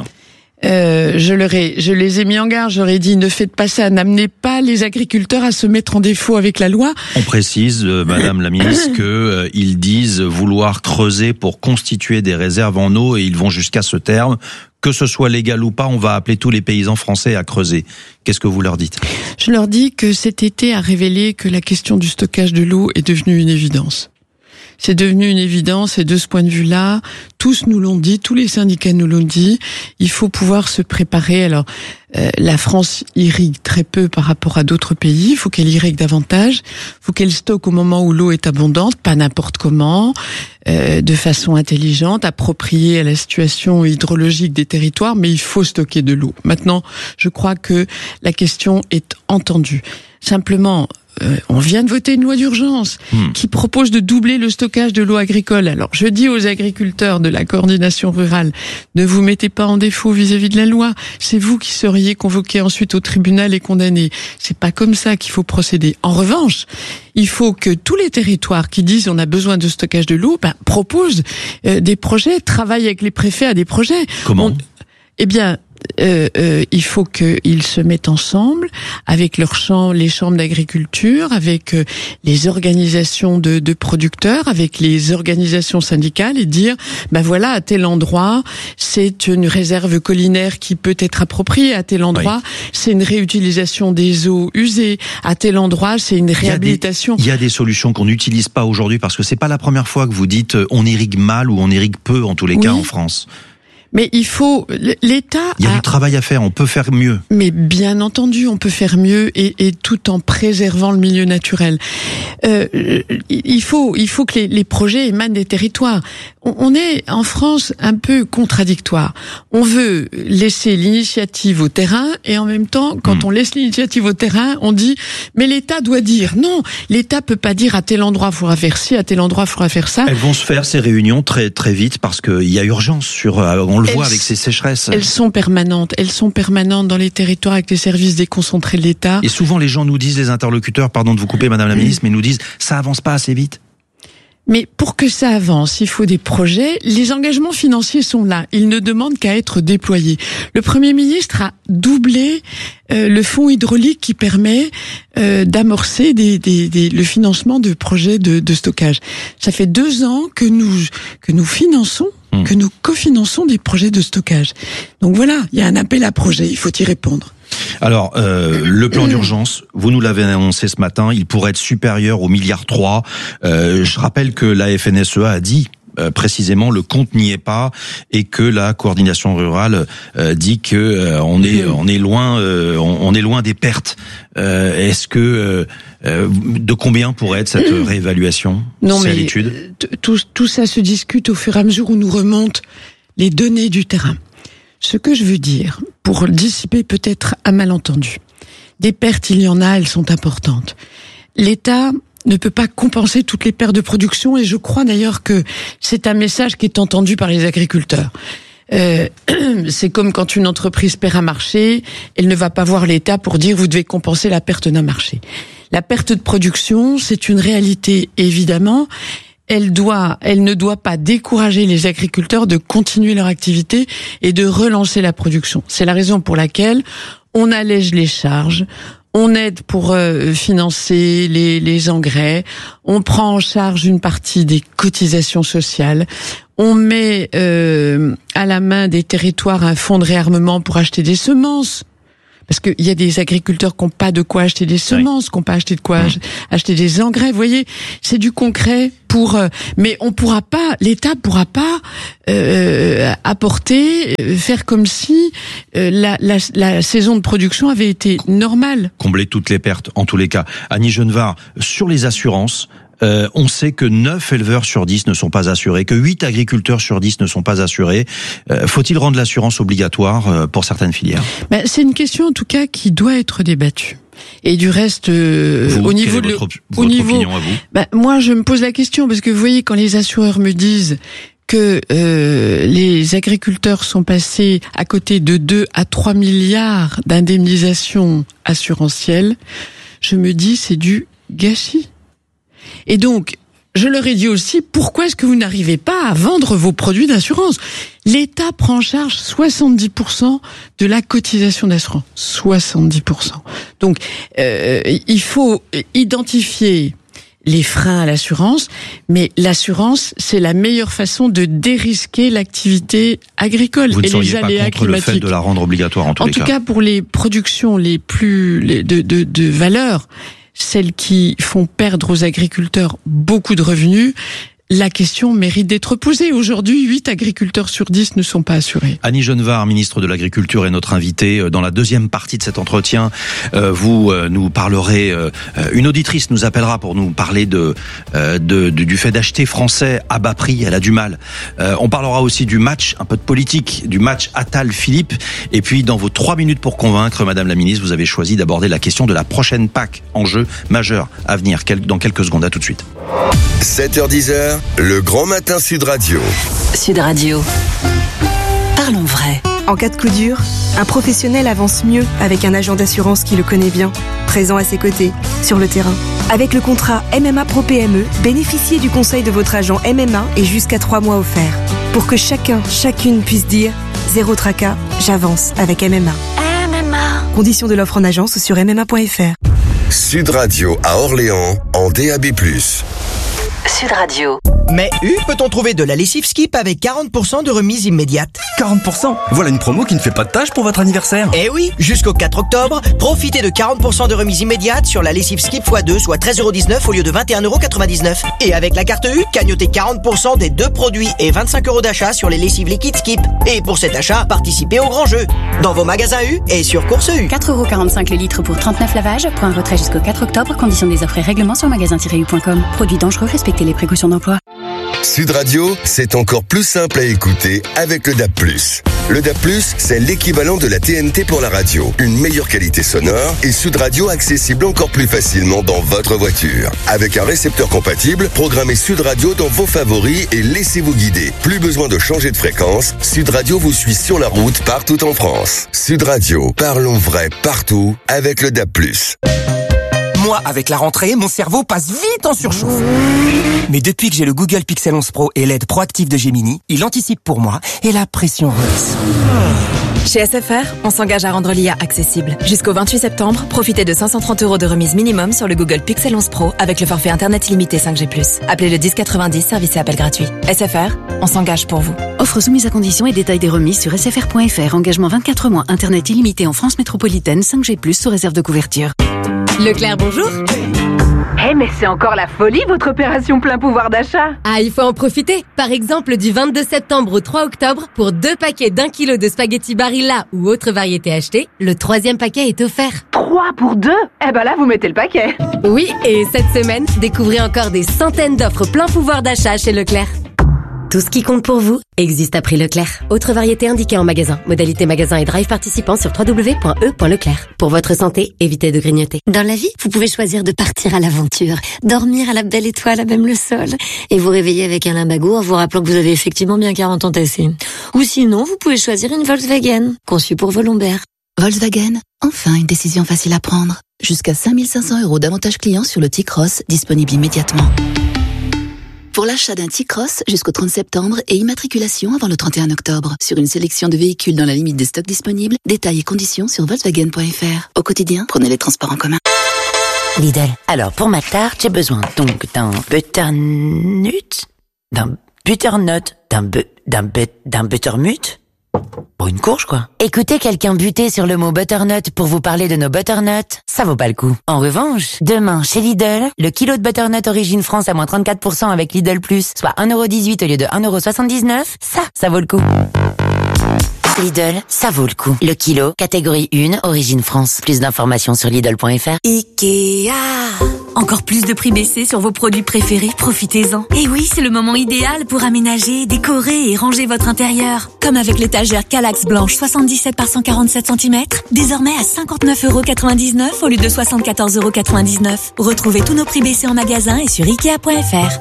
Euh, je, leur ai, je les ai mis en garde, j'aurais dit ne faites pas ça, n'amenez pas les agriculteurs à se mettre en défaut avec la loi. On précise, euh, Madame la Ministre, que euh, ils disent vouloir creuser pour constituer des réserves en eau et ils vont jusqu'à ce terme. Que ce soit légal ou pas, on va appeler tous les paysans français à creuser. Qu'est-ce que vous leur dites ? Je leur dis que cet été a révélé que la question du stockage de l'eau est devenue une évidence. C'est devenu une évidence et de ce point de vue-là, tous nous l'ont dit, tous les syndicats nous l'ont dit, il faut pouvoir se préparer. Alors, euh, la France irrigue très peu par rapport à d'autres pays, il faut qu'elle irrigue davantage, il faut qu'elle stocke au moment où l'eau est abondante, pas n'importe comment, euh, de façon intelligente, appropriée à la situation hydrologique des territoires, mais il faut stocker de l'eau. Maintenant, je crois que la question est entendue. Simplement, Euh, on vient de voter une loi d'urgence mmh. qui propose de doubler le stockage de l'eau agricole. Alors, je dis aux agriculteurs de la coordination rurale, ne vous mettez pas en défaut vis-à-vis de la loi. C'est vous qui seriez convoqués ensuite au tribunal et condamnés. C'est pas comme ça qu'il faut procéder. En revanche, il faut que tous les territoires qui disent on a besoin de stockage de l'eau, ben, proposent euh, des projets, travaillent avec les préfets à des projets. Comment on, Eh bien, Euh, euh, il faut qu'ils se mettent ensemble avec leurs champs, les chambres d'agriculture, avec euh, les organisations de, de producteurs, avec les organisations syndicales et dire, ben voilà, à tel endroit, c'est une réserve collinaire qui peut être appropriée, à tel endroit, oui. c'est une réutilisation des eaux usées, à tel endroit, c'est une réhabilitation. Il y a des, il y a des solutions qu'on n'utilise pas aujourd'hui parce que c'est pas la première fois que vous dites on irrigue mal ou on irrigue peu en tous les oui. cas en France. Mais il faut, l'État Il y a, a du travail à faire, on peut faire mieux. Mais bien entendu, on peut faire mieux et, et tout en préservant le milieu naturel. Euh, il faut, il faut que les, les projets émanent des territoires. On, on est en France un peu contradictoire. On veut laisser l'initiative au terrain et en même temps, quand mmh. on laisse l'initiative au terrain, on dit mais l'État doit dire. Non, l'État peut pas dire à tel endroit il faudra faire ci, à tel endroit il faudra faire ça. Elles vont se faire ces réunions très très vite parce qu'il y a urgence sur. On le voit avec ces sécheresses. Elles sont permanentes. Elles sont permanentes dans les territoires avec les services déconcentrés de l'État. Et souvent, les gens nous disent, les interlocuteurs, pardon de vous couper, Madame la Ministre, mais nous disent, ça avance pas assez vite. Mais pour que ça avance, il faut des projets. Les engagements financiers sont là. Ils ne demandent qu'à être déployés. Le Premier ministre a doublé euh, le fonds hydraulique qui permet euh, d'amorcer des, des, des, le financement de projets de, de stockage. Ça fait deux ans que nous que nous finançons, mmh. que nous cofinançons des projets de stockage. Donc voilà, il y a un appel à projet. Il faut y répondre. Alors, euh, le plan d'urgence, vous nous l'avez annoncé ce matin, il pourrait être supérieur au milliard trois. Euh, je rappelle que la F N S E A a dit euh, précisément le compte n'y est pas et que la coordination rurale euh, dit que euh, on est on est loin euh, on, on est loin des pertes. Euh, est-ce que euh, euh, de combien pourrait être cette réévaluation? Non, C'est mais à l'étude. Tout, tout ça se discute au fur et à mesure où nous remontent les données du terrain. Ce que je veux dire, pour dissiper peut-être un malentendu, des pertes, il y en a, elles sont importantes. L'État ne peut pas compenser toutes les pertes de production, et je crois d'ailleurs que c'est un message qui est entendu par les agriculteurs. Euh, c'est comme quand une entreprise perd un marché, elle ne va pas voir l'État pour dire vous devez compenser la perte d'un marché. La perte de production, c'est une réalité évidemment. Elle doit, elle ne doit pas décourager les agriculteurs de continuer leur activité et de relancer la production. C'est la raison pour laquelle on allège les charges. On aide pour euh, financer les, les engrais, on prend en charge une partie des cotisations sociales, on met euh, à la main des territoires un fonds de réarmement pour acheter des semences. Parce qu'il y a des agriculteurs qui n'ont pas de quoi acheter des semences, oui. qui n'ont pas acheté de quoi mmh. acheter des engrais. Vous voyez, c'est du concret pour. Euh, mais on pourra pas, l'État pourra pas euh, apporter, euh, faire comme si euh, la, la, la saison de production avait été normale. Combler toutes les pertes, en tous les cas. Annie Genevard, sur les assurances. Euh, on sait que neuf éleveurs sur dix ne sont pas assurés, que huit agriculteurs sur dix ne sont pas assurés. Euh, faut-il rendre l'assurance obligatoire euh, pour certaines filières ? Ben, c'est une question en tout cas qui doit être débattue. Et du reste, euh, vous, au niveau de, votre, au votre niveau, opinion à vous ? Ben, moi je me pose la question parce que vous voyez quand les assureurs me disent que euh, les agriculteurs sont passés à côté de deux à trois milliards d'indemnisation assurantielle, je me dis c'est du gâchis. Et donc, je leur ai dit aussi, pourquoi est-ce que vous n'arrivez pas à vendre vos produits d'assurance ? L'État prend en charge soixante-dix pour cent de la cotisation d'assurance. soixante-dix pour cent. Donc, euh, il faut identifier les freins à l'assurance, mais l'assurance, c'est la meilleure façon de dérisquer l'activité agricole vous ne et les pas aléas contre climatiques. Le fait de la rendre obligatoire en tous en les tout cas. cas, pour les productions les plus les, de, de, de valeur, celles qui font perdre aux agriculteurs beaucoup de revenus, la question mérite d'être posée. Aujourd'hui, huit agriculteurs sur dix ne sont pas assurés. Annie Genevard, ministre de l'Agriculture, est notre invitée. Dans la deuxième partie de cet entretien, euh, vous euh, nous parlerez, euh, une auditrice nous appellera pour nous parler de, euh, de, de du fait d'acheter français à bas prix. Elle a du mal. Euh, on parlera aussi du match, un peu de politique, du match Attal-Philippe. Et puis, dans vos trois minutes pour convaincre, Madame la ministre, vous avez choisi d'aborder la question de la prochaine P A C, enjeu majeur à venir dans quelques secondes. À tout de suite. sept heures dix, le grand matin Sud Radio. Sud Radio. Parlons vrai. En cas de coup dur, un professionnel avance mieux avec un agent d'assurance qui le connaît bien, présent à ses côtés, sur le terrain. Avec le contrat M M A Pro P M E, bénéficiez du conseil de votre agent M M A et jusqu'à trois mois offerts. Pour que chacun, chacune puisse dire « Zéro tracas, j'avance avec M M A ». M M A. Conditions de l'offre en agence sur m m a point f r. Sud Radio à Orléans, en D A B plus. Sud Radio. Mais U, peut-on trouver de la lessive Skip avec quarante pour cent de remise immédiate ? quarante pour cent ? Voilà une promo qui ne fait pas de tâche pour votre anniversaire. Eh oui, jusqu'au quatre octobre, profitez de quarante pour cent de remise immédiate sur la lessive Skip fois deux, soit treize euros dix-neuf au lieu de vingt et un euros quatre-vingt-dix-neuf. Et avec la carte U, cagnotez quarante pour cent des deux produits et vingt-cinq euros d'achat sur les lessives liquides Skip. Et pour cet achat, participez au grand jeu. Dans vos magasins U et sur Course U. quatre euros quarante-cinq le litre pour trente-neuf lavages. Point retrait jusqu'au quatre octobre. Conditions des offres et règlements sur magasin tiret u point com. Produits dangereux, respectez les précautions d'emploi. Sud Radio, c'est encore plus simple à écouter avec le D A B plus. Le D A B plus, c'est l'équivalent de la T N T pour la radio. Une meilleure qualité sonore et Sud Radio accessible encore plus facilement dans votre voiture. Avec un récepteur compatible, programmez Sud Radio dans vos favoris et laissez-vous guider. Plus besoin de changer de fréquence, Sud Radio vous suit sur la route partout en France. Sud Radio, parlons vrai partout avec le D A B plus. Moi, avec la rentrée, mon cerveau passe vite en surchauffe. Mais depuis que j'ai le Google Pixel onze Pro et l'aide proactive de Gemini, il anticipe pour moi et la pression redescend. Chez S F R, on s'engage à rendre l'I A accessible. Jusqu'au vingt-huit septembre, profitez de cinq cent trente euros de remise minimum sur le Google Pixel onze Pro avec le forfait Internet illimité cinq G plus. Appelez le dix quatre-vingt-dix, service et appel gratuit. S F R, on s'engage pour vous. Offre soumise à conditions et détails des remises sur s f r point f r. Engagement vingt-quatre mois, Internet illimité en France métropolitaine, cinq G plus sous réserve de couverture. Leclerc, bonjour. Eh hey, mais c'est encore la folie votre opération plein pouvoir d'achat. Ah, il faut en profiter. Par exemple, du vingt-deux septembre au trois octobre, pour deux paquets d'un kilo de spaghettis Barilla ou autre variété achetée, le troisième paquet est offert. Trois pour deux ? Eh ben là, vous mettez le paquet. Oui, et cette semaine, découvrez encore des centaines d'offres plein pouvoir d'achat chez Leclerc. Tout ce qui compte pour vous existe à prix Leclerc. Autre variété indiquée en magasin. Modalité magasin et drive participant sur w w w point e point leclerc. Pour votre santé, évitez de grignoter. Dans la vie, vous pouvez choisir de partir à l'aventure, dormir à la belle étoile à même le sol, et vous réveiller avec un limbago en vous rappelant que vous avez effectivement bien quarante ans tassés. Ou sinon, vous pouvez choisir une Volkswagen, conçue pour vos lombaires. Volkswagen, enfin une décision facile à prendre. Jusqu'à cinq mille cinq cents euros d'avantages clients sur le T-Cross, disponible immédiatement. Pour l'achat d'un T-Cross jusqu'au trente septembre et immatriculation avant le trente et un octobre. Sur une sélection de véhicules dans la limite des stocks disponibles, détails et conditions sur Volkswagen point f r. Au quotidien, prenez les transports en commun. Lidl, alors pour ma tarte, j'ai besoin donc d'un butternut, d'un butternut, d'un bu, d'un but, d'un buttermut. Pour une courge, quoi. Écoutez quelqu'un buter sur le mot butternut pour vous parler de nos butternuts, ça vaut pas le coup. En revanche, demain, chez Lidl, le kilo de butternut origine France à moins trente-quatre pour cent avec Lidl Plus, soit un euro dix-huit au lieu de un euro soixante-dix-neuf, ça, ça vaut le coup. Lidl, ça vaut le coup. Le kilo, catégorie un, origine France. Plus d'informations sur Lidl point f r. Ikea. Encore plus de prix baissés sur vos produits préférés, profitez-en. Et oui, c'est le moment idéal pour aménager, décorer et ranger votre intérieur. Comme avec l'étagère Kallax blanche soixante-dix-sept par cent quarante-sept centimètres, désormais à cinquante-neuf euros quatre-vingt-dix-neuf au lieu de soixante-quatorze euros quatre-vingt-dix-neuf. Retrouvez tous nos prix baissés en magasin et sur ikea point f r.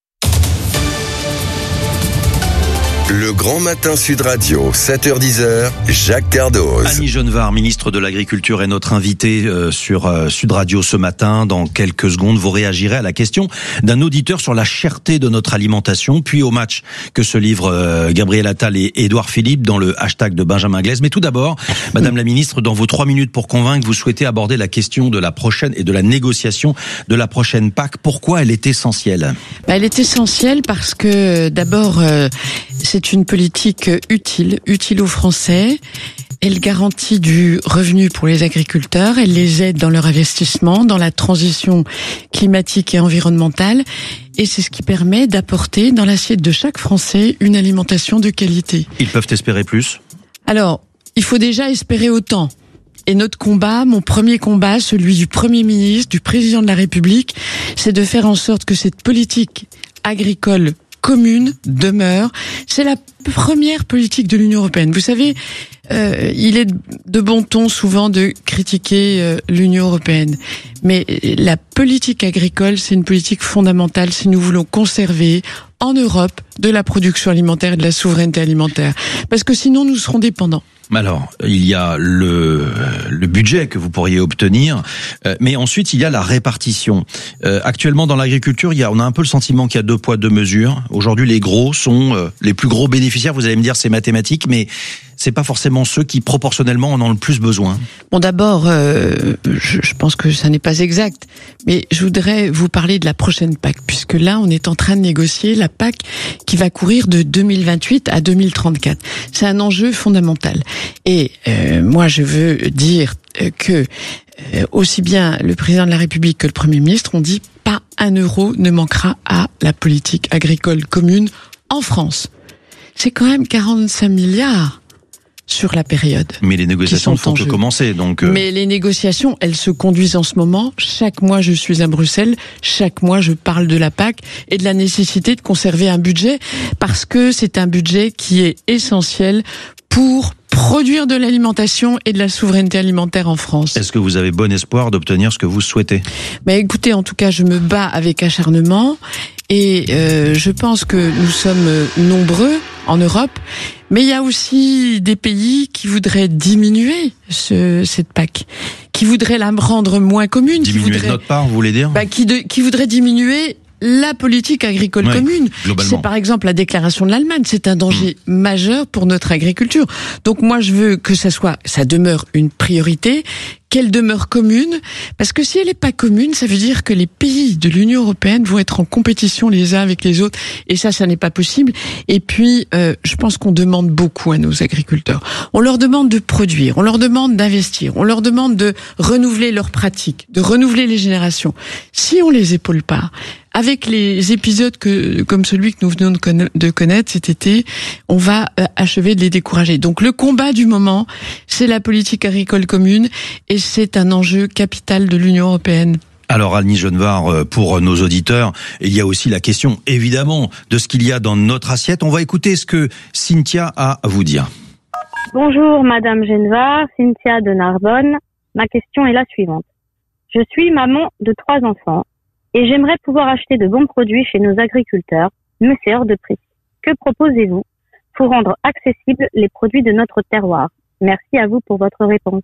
Le Grand Matin Sud Radio, sept heures dix, Jacques Cardoz. Annie Genevard, ministre de l'Agriculture, est notre invitée euh, sur euh, Sud Radio ce matin. Dans quelques secondes, vous réagirez à la question d'un auditeur sur la cherté de notre alimentation, puis au match que se livrent euh, Gabriel Attal et Édouard Philippe dans le hashtag de Benjamin Glaise. Mais tout d'abord, Madame la ministre, dans vos trois minutes pour convaincre, vous souhaitez aborder la question de la prochaine et de la négociation de la prochaine P A C. Pourquoi elle est essentielle ? Bah, elle est essentielle parce que d'abord, euh, c'est une politique utile, utile aux Français. Elle garantit du revenu pour les agriculteurs, elle les aide dans leur investissement, dans la transition climatique et environnementale, et c'est ce qui permet d'apporter dans l'assiette de chaque Français une alimentation de qualité. Ils peuvent espérer plus ? Alors, il faut déjà espérer autant. Et notre combat, mon premier combat, celui du Premier ministre, du Président de la République, c'est de faire en sorte que cette politique agricole commune demeure. C'est la première politique de l'Union européenne. Vous savez, euh, il est de bon ton souvent de critiquer euh, l'Union européenne. Mais la politique agricole, c'est une politique fondamentale si nous voulons conserver en Europe de la production alimentaire et de la souveraineté alimentaire. Parce que sinon, nous serons dépendants. Alors, il y a le, le budget que vous pourriez obtenir, euh, mais ensuite, il y a la répartition. Euh, actuellement, dans l'agriculture, il y a, on a un peu le sentiment qu'il y a deux poids, deux mesures. Aujourd'hui, les gros sont euh, les plus gros bénéficiaires. Vous allez me dire, c'est mathématique, mais c'est pas forcément ceux qui, proportionnellement, en ont le plus besoin. Bon, d'abord, euh, je, je pense que ça n'est pas exact, mais je voudrais vous parler de la prochaine P A C, puisque là, on est en train de négocier la P A C qui va courir de deux mille vingt-huit à deux mille trente-quatre. C'est un enjeu fondamental. Et euh, moi, je veux dire que euh, aussi bien le président de la République que le Premier ministre ont dit pas un euro ne manquera à la politique agricole commune en France. C'est quand même quarante-cinq milliards sur la période. Mais les négociations ne font que commencer, donc. Euh... Mais les négociations, elles se conduisent en ce moment. Chaque mois, je suis à Bruxelles. Chaque mois, je parle de la P A C et de la nécessité de conserver un budget parce que c'est un budget qui est essentiel pour produire de l'alimentation et de la souveraineté alimentaire en France. Est-ce que vous avez bon espoir d'obtenir ce que vous souhaitez ? Mais écoutez, en tout cas, je me bats avec acharnement et euh, je pense que nous sommes nombreux en Europe, mais il y a aussi des pays qui voudraient diminuer ce, cette P A C, qui voudraient la rendre moins commune. Diminuer de notre part, vous voulez dire ? Bah, qui, de, qui voudraient diminuer la politique agricole ouais, commune. C'est par exemple la déclaration de l'Allemagne. C'est un danger mmh. majeur pour notre agriculture. Donc moi, je veux que ça soit, ça demeure une priorité, qu'elle demeure commune, parce que si elle n'est pas commune, ça veut dire que les pays de l'Union européenne vont être en compétition les uns avec les autres, et ça, ça n'est pas possible. Et puis, euh, je pense qu'on demande beaucoup à nos agriculteurs. On leur demande de produire, on leur demande d'investir, on leur demande de renouveler leurs pratiques, de renouveler les générations. Si on les épaule pas, avec les épisodes que, comme celui que nous venons de connaître cet été, on va achever de les décourager. Donc le combat du moment, c'est la politique agricole commune et c'est un enjeu capital de l'Union européenne. Alors Annie Genevard, pour nos auditeurs, il y a aussi la question évidemment de ce qu'il y a dans notre assiette. On va écouter ce que Cynthia a à vous dire. Bonjour Madame Genevard, Cynthia de Narbonne. Ma question est la suivante. Je suis maman de trois enfants et j'aimerais pouvoir acheter de bons produits chez nos agriculteurs, mais c'est hors de prix. Que proposez-vous pour rendre accessibles les produits de notre terroir? Merci à vous pour votre réponse.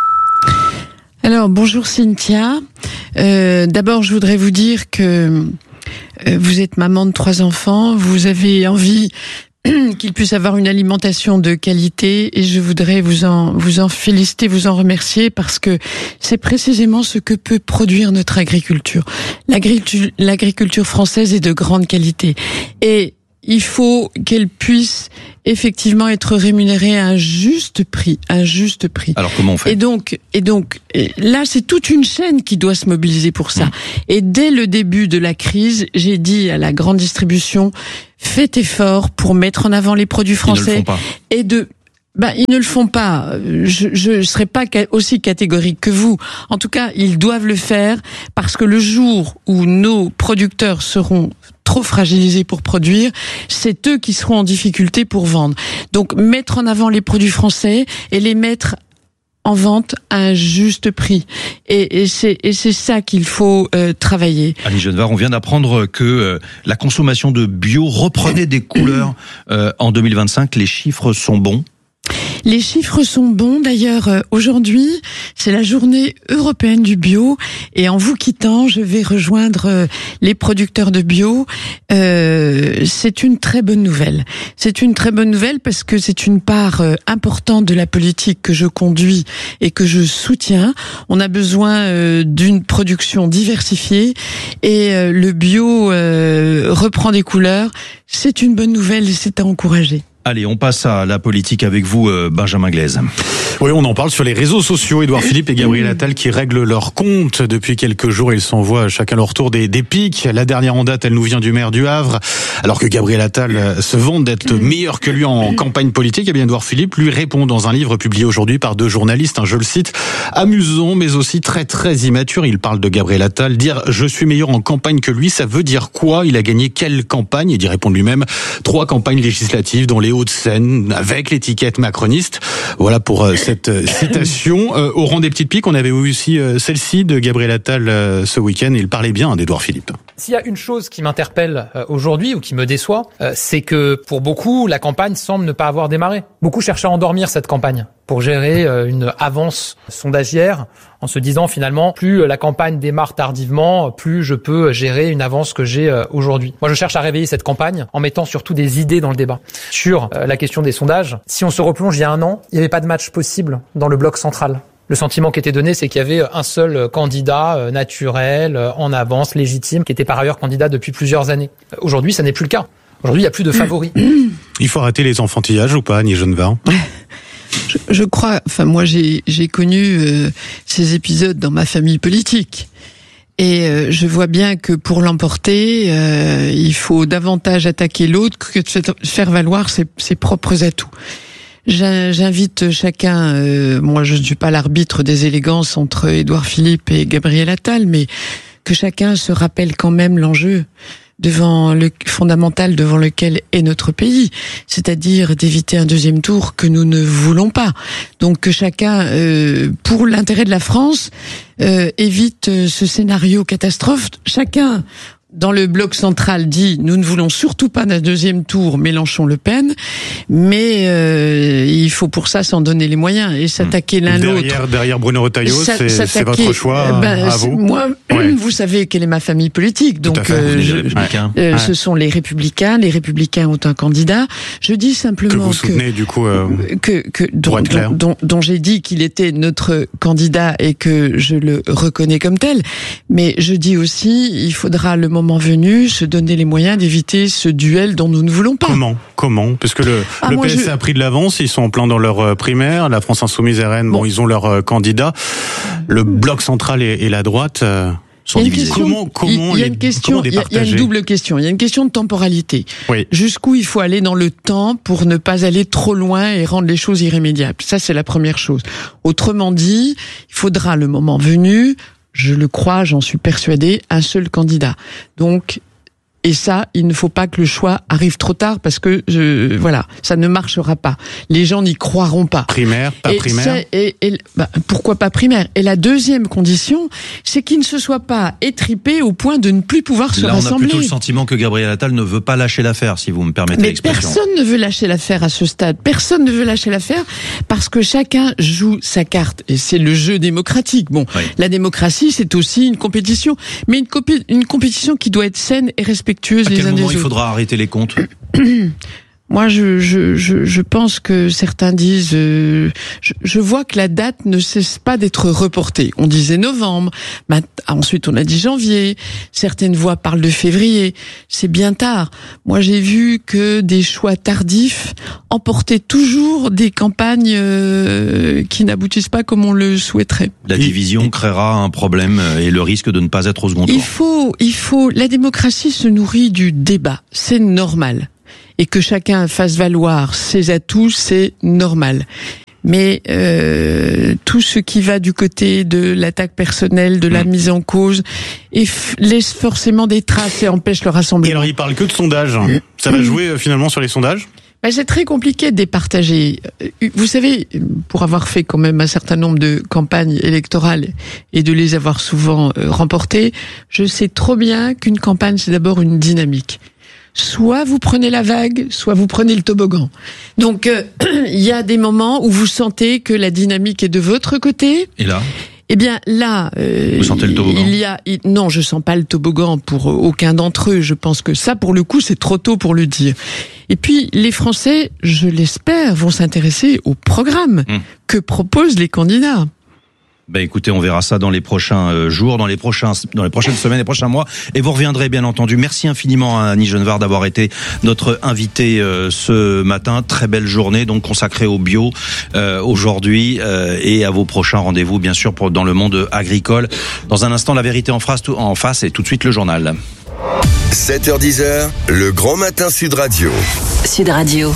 Alors, bonjour Cynthia. Euh, d'abord, je voudrais vous dire que euh, vous êtes maman de trois enfants, vous avez envie qu'ils puissent avoir une alimentation de qualité et je voudrais vous en, vous en féliciter, vous en remercier parce que c'est précisément ce que peut produire notre agriculture. L'agriculture, l'agriculture française est de grande qualité et il faut qu'elle puisse effectivement être rémunérée à un juste prix, un juste prix. Alors comment on fait ? Et donc, et donc, là, c'est toute une chaîne qui doit se mobiliser pour ça. Mmh. Et dès le début de la crise, j'ai dit à la grande distribution, faites effort pour mettre en avant les produits français. Ils ne le font pas. Et de Ben, ils ne le font pas. Je, je serai pas aussi catégorique que vous. En tout cas, ils doivent le faire parce que le jour où nos producteurs seront trop fragilisés pour produire, c'est eux qui seront en difficulté pour vendre. Donc, mettre en avant les produits français et les mettre en vente à un juste prix. Et, et c'est et c'est ça qu'il faut euh, travailler. Annie Genevard, on vient d'apprendre que euh, la consommation de bio reprenait des couleurs euh, en deux mille vingt-cinq. Les chiffres sont bons. Les chiffres sont bons. D'ailleurs, euh, aujourd'hui, c'est la journée européenne du bio. Et en vous quittant, je vais rejoindre euh, les producteurs de bio. Euh, c'est une très bonne nouvelle. C'est une très bonne nouvelle parce que c'est une part euh, importante de la politique que je conduis et que je soutiens. On a besoin euh, d'une production diversifiée et euh, le bio euh, reprend des couleurs. C'est une bonne nouvelle et c'est à encourager. Allez, on passe à la politique avec vous, Benjamin Glaise. Oui, on en parle sur les réseaux sociaux. Édouard Philippe et Gabriel Attal qui règlent leurs comptes depuis quelques jours. Ils s'envoient chacun leur tour des, des piques. La dernière en date, elle nous vient du maire du Havre. Alors que Gabriel Attal se vante d'être meilleur que lui en campagne politique, eh bien Édouard Philippe lui répond dans un livre publié aujourd'hui par deux journalistes. Je le cite, amusant mais aussi très très immature. Il parle de Gabriel Attal. Dire « je suis meilleur en campagne que lui », ça veut dire quoi ? Il a gagné quelle campagne ? Et d'y répondre lui-même, trois campagnes législatives dont les Hauts-de-Seine avec l'étiquette macroniste. Voilà pour euh, cette citation. Euh, au rang des petites piques, on avait aussi euh, celle-ci de Gabriel Attal euh, ce week-end. Il parlait bien d'Édouard Philippe. S'il y a une chose qui m'interpelle euh, aujourd'hui ou qui me déçoit, euh, c'est que pour beaucoup, la campagne semble ne pas avoir démarré. Beaucoup cherchent à endormir cette campagne pour gérer euh, une avance sondagière en se disant finalement, plus la campagne démarre tardivement, plus je peux gérer une avance que j'ai euh, aujourd'hui. Moi, je cherche à réveiller cette campagne en mettant surtout des idées dans le débat. Sur euh, la question des sondages, si on se replonge il y a un an, il n'y avait pas de match possible dans le bloc central. Le sentiment qui était donné, c'est qu'il y avait un seul candidat naturel, en avance, légitime, qui était par ailleurs candidat depuis plusieurs années. Aujourd'hui, ça n'est plus le cas. Aujourd'hui, il n'y a plus de favoris. Il faut arrêter les enfantillages ou pas, Annie Genevard ? je, je crois, enfin moi j'ai, j'ai connu euh, ces épisodes dans ma famille politique. Et euh, je vois bien que pour l'emporter, euh, il faut davantage attaquer l'autre que de faire valoir ses, ses propres atouts. J'invite chacun, euh, moi je ne suis pas l'arbitre des élégances entre Édouard Philippe et Gabriel Attal, mais que chacun se rappelle quand même l'enjeu devant le fondamental devant lequel est notre pays, c'est-à-dire d'éviter un deuxième tour que nous ne voulons pas. Donc que chacun, euh, pour l'intérêt de la France, euh, évite ce scénario catastrophe. Chacun dans le bloc central dit nous ne voulons surtout pas d'un deuxième tour Mélenchon-Le Pen, mais euh, il faut pour ça s'en donner les moyens et s'attaquer l'un derrière, l'autre. Derrière Bruno Retailleau, c'est, c'est votre choix ben, à vous. Moi, ouais. Vous savez quelle est ma famille politique, donc euh, je, euh, ouais. ce sont les Républicains. Les Républicains ont un candidat. Je dis simplement que vous soutenez que, du coup euh, que, que dont, dont, dont, dont j'ai dit qu'il était notre candidat et que je le reconnais comme tel. Mais je dis aussi, il faudra le moment venu se donner les moyens d'éviter ce duel dont nous ne voulons pas. Comment Comment Parce que le, ah, le P S je... a pris de l'avance, ils sont en plein dans leur primaire, la France Insoumise R N, bon, bon ils ont leur candidat. Le bloc central et, et la droite euh, sont divisés. Comment, comment il y a une question, il y, y a une double question. Il y a une question de temporalité. Oui. Jusqu'où il faut aller dans le temps pour ne pas aller trop loin et rendre les choses irrémédiables. Ça, c'est la première chose. Autrement dit, il faudra le moment venu je le crois, j'en suis persuadée, un seul candidat. Donc, et ça, il ne faut pas que le choix arrive trop tard parce que je, voilà, ça ne marchera pas. Les gens n'y croiront pas. Primaire, pas et primaire. Et, et, bah, pourquoi pas primaire? Et la deuxième condition, c'est qu'il ne se soit pas étripé au point de ne plus pouvoir se Là, rassembler. on a plutôt le sentiment que Gabriel Attal ne veut pas lâcher l'affaire, si vous me permettez Mais l'expression. personne ne veut lâcher l'affaire à ce stade. Personne ne veut lâcher l'affaire parce que chacun joue sa carte. Et c'est le jeu démocratique. Bon, oui. La démocratie, c'est aussi une compétition. Mais une, compé- une compétition qui doit être saine et respectueuse à les uns des autres. À quel moment il faudra arrêter les comptes? Moi, je, je, je, je pense que certains disent... Euh, je, je vois que la date ne cesse pas d'être reportée. On disait novembre, ensuite on a dit janvier, certaines voix parlent de février. C'est bien tard. Moi, j'ai vu que des choix tardifs emportaient toujours des campagnes euh, qui n'aboutissent pas comme on le souhaiterait. La division créera un problème et le risque de ne pas être au second tour. Il faut, il faut... La démocratie se nourrit du débat. C'est normal. Et que chacun fasse valoir ses atouts, c'est normal. Mais euh, tout ce qui va du côté de l'attaque personnelle, de la mmh. mise en cause, et f- laisse forcément des traces et empêche le rassemblement. Et alors, il parle que de sondages. Ça va jouer euh, finalement sur les sondages ? Ben, c'est très compliqué de départager. Vous savez, pour avoir fait quand même un certain nombre de campagnes électorales et de les avoir souvent euh, remportées, je sais trop bien qu'une campagne, c'est d'abord une dynamique. Soit vous prenez la vague, soit vous prenez le toboggan. Donc, euh, il y a des moments où vous sentez que la dynamique est de votre côté. Et là ? Eh bien, là... Euh, vous sentez le toboggan ? Il y a, il, non, je sens pas le toboggan pour aucun d'entre eux. Je pense que ça, pour le coup, c'est trop tôt pour le dire. Et puis, les Français, je l'espère, vont s'intéresser au programme mmh. que proposent les candidats. Ben écoutez, on verra ça dans les prochains euh, jours, dans les prochains, dans les prochaines semaines, les prochains mois, et vous reviendrez bien entendu. Merci infiniment à Annie Genevard d'avoir été notre invitée euh, ce matin. Très belle journée donc consacrée au bio euh, aujourd'hui euh, et à vos prochains rendez-vous bien sûr pour dans le monde agricole. Dans un instant, la vérité en face, en face et tout de suite le journal. sept heures dix, le grand matin Sud Radio. Sud Radio.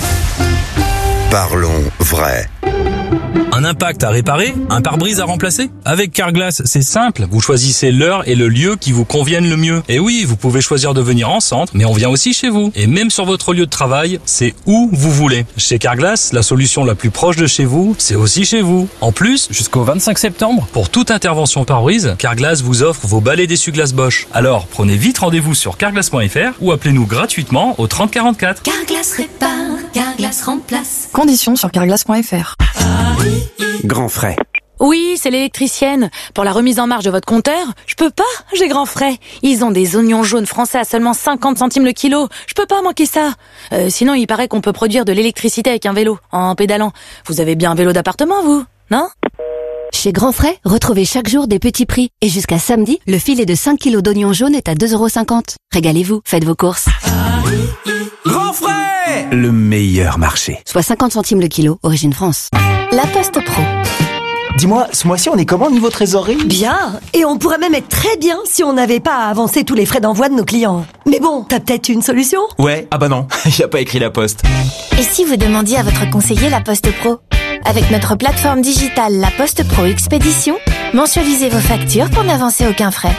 Parlons vrai. Un impact à réparer, un pare-brise à remplacer? Avec Carglass, c'est simple. Vous choisissez l'heure et le lieu qui vous conviennent le mieux. Et oui, vous pouvez choisir de venir en centre, mais on vient aussi chez vous. Et même sur votre lieu de travail, c'est où vous voulez. Chez Carglass, la solution la plus proche de chez vous, c'est aussi chez vous. En plus, jusqu'au vingt-cinq septembre, pour toute intervention pare-brise, Carglass vous offre vos balais d'essuie-glace Bosch. Alors, prenez vite rendez-vous sur carglass point f r ou appelez-nous gratuitement au trente quarante-quatre. Carglass répare, Carglass remplace. Conditions sur carglass point f r. Grand frais. Oui, c'est l'électricienne. Pour la remise en marche de votre compteur, je peux pas, j'ai grand frais. Ils ont des oignons jaunes français à seulement cinquante centimes le kilo. Je peux pas manquer ça. Euh, sinon, il paraît qu'on peut produire de l'électricité avec un vélo, en pédalant. Vous avez bien un vélo d'appartement, vous, non ? Chez Grand Frais, retrouvez chaque jour des petits prix. Et jusqu'à samedi, le filet de cinq kilos d'oignons jaunes est à deux euros cinquante. Régalez-vous, faites vos courses. Grand frais, le meilleur marché. Soit cinquante centimes le kilo, origine France. La Poste Pro. Dis-moi, ce mois-ci, on est comment niveau trésorerie ? Bien, et on pourrait même être très bien si on n'avait pas à avancer tous les frais d'envoi de nos clients. Mais bon, t'as peut-être une solution ? Ouais, ah bah non, y a pas écrit La Poste. Et si vous demandiez à votre conseiller La Poste Pro ? Avec notre plateforme digitale La Poste Pro Expédition, mensualisez vos factures pour n'avancer aucun frais.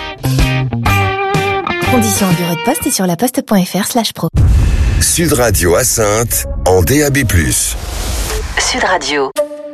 Conditions au bureau de poste et sur laposte point f r slash pro. Sud Radio à Saintes, en D A B plus. Sud Radio.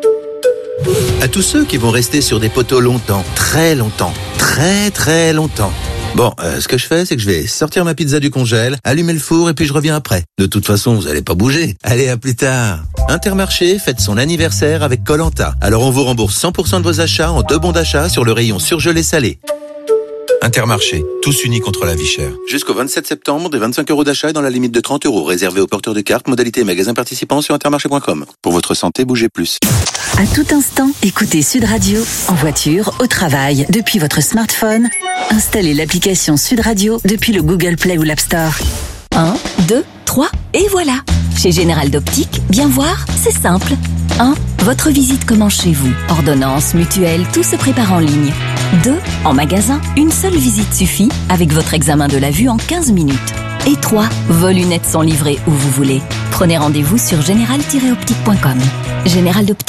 À tous ceux qui vont rester sur des poteaux longtemps, très longtemps, très très longtemps. Bon, euh, ce que je fais, c'est que je vais sortir ma pizza du congèle, allumer le four et puis je reviens après. De toute façon, vous allez pas bouger. Allez, à plus tard. Intermarché fête son anniversaire avec Koh-Lanta. Alors on vous rembourse cent pour cent de vos achats en deux bons d'achat sur le rayon surgelé salé. Intermarché, tous unis contre la vie chère. Jusqu'au vingt-sept septembre, des vingt-cinq euros d'achat dans la limite de trente euros, réservé aux porteurs de cartes, modalité magasin participant sur intermarché point com. Pour votre santé, bougez plus. À tout instant, écoutez Sud Radio, en voiture, au travail, depuis votre smartphone. Installez l'application Sud Radio depuis le Google Play ou l'App Store. un, deux, trois, et voilà. Chez Général d'Optique, bien voir, c'est simple. un. Votre visite commence chez vous. Ordonnance, mutuelle, tout se prépare en ligne. deux. En magasin, une seule visite suffit avec votre examen de la vue en quinze minutes. Et trois. Vos lunettes sont livrées où vous voulez. Prenez rendez-vous sur général tiret optique point com. Général d'Optique,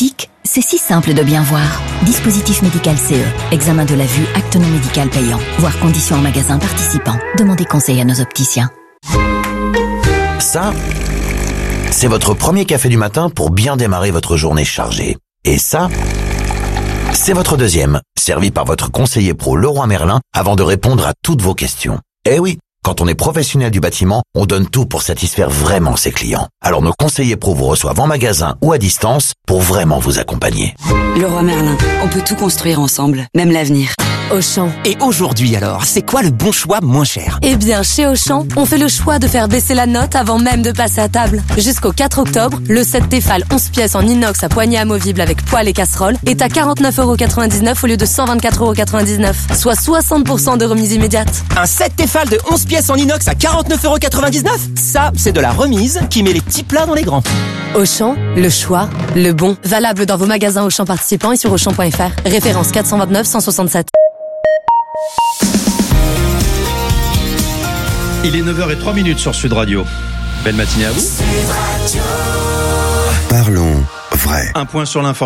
c'est si simple de bien voir. Dispositif médical C E, examen de la vue, acte non médical payant. Voir conditions en magasin participant. Demandez conseil à nos opticiens. Ça, c'est votre premier café du matin pour bien démarrer votre journée chargée. Et ça, c'est votre deuxième, servi par votre conseiller pro Leroy Merlin avant de répondre à toutes vos questions. Eh oui, quand on est professionnel du bâtiment, on donne tout pour satisfaire vraiment ses clients. Alors nos conseillers pro vous reçoivent en magasin ou à distance pour vraiment vous accompagner. Leroy Merlin, on peut tout construire ensemble, même l'avenir. Auchan. Et aujourd'hui alors, c'est quoi le bon choix moins cher? Eh bien, chez Auchan, on fait le choix de faire baisser la note avant même de passer à table. Jusqu'au quatre octobre, le set Tefal onze pièces en inox à poignée amovible avec poêle et casserole est à quarante-neuf euros quatre-vingt-dix-neuf au lieu de cent vingt-quatre euros quatre-vingt-dix-neuf, soit soixante pour cent de remise immédiate. Un set Tefal de onze pièces en inox à quarante-neuf euros quatre-vingt-dix-neuf? Ça, c'est de la remise qui met les petits plats dans les grands. Auchan, le choix, le bon. Valable dans vos magasins Auchan participants et sur auchan point f r. Référence quatre cent vingt-neuf cent soixante-sept. Il est neuf heures zéro trois sur Sud Radio. Belle matinée à vous. Parlons vrai. Un point sur l'information.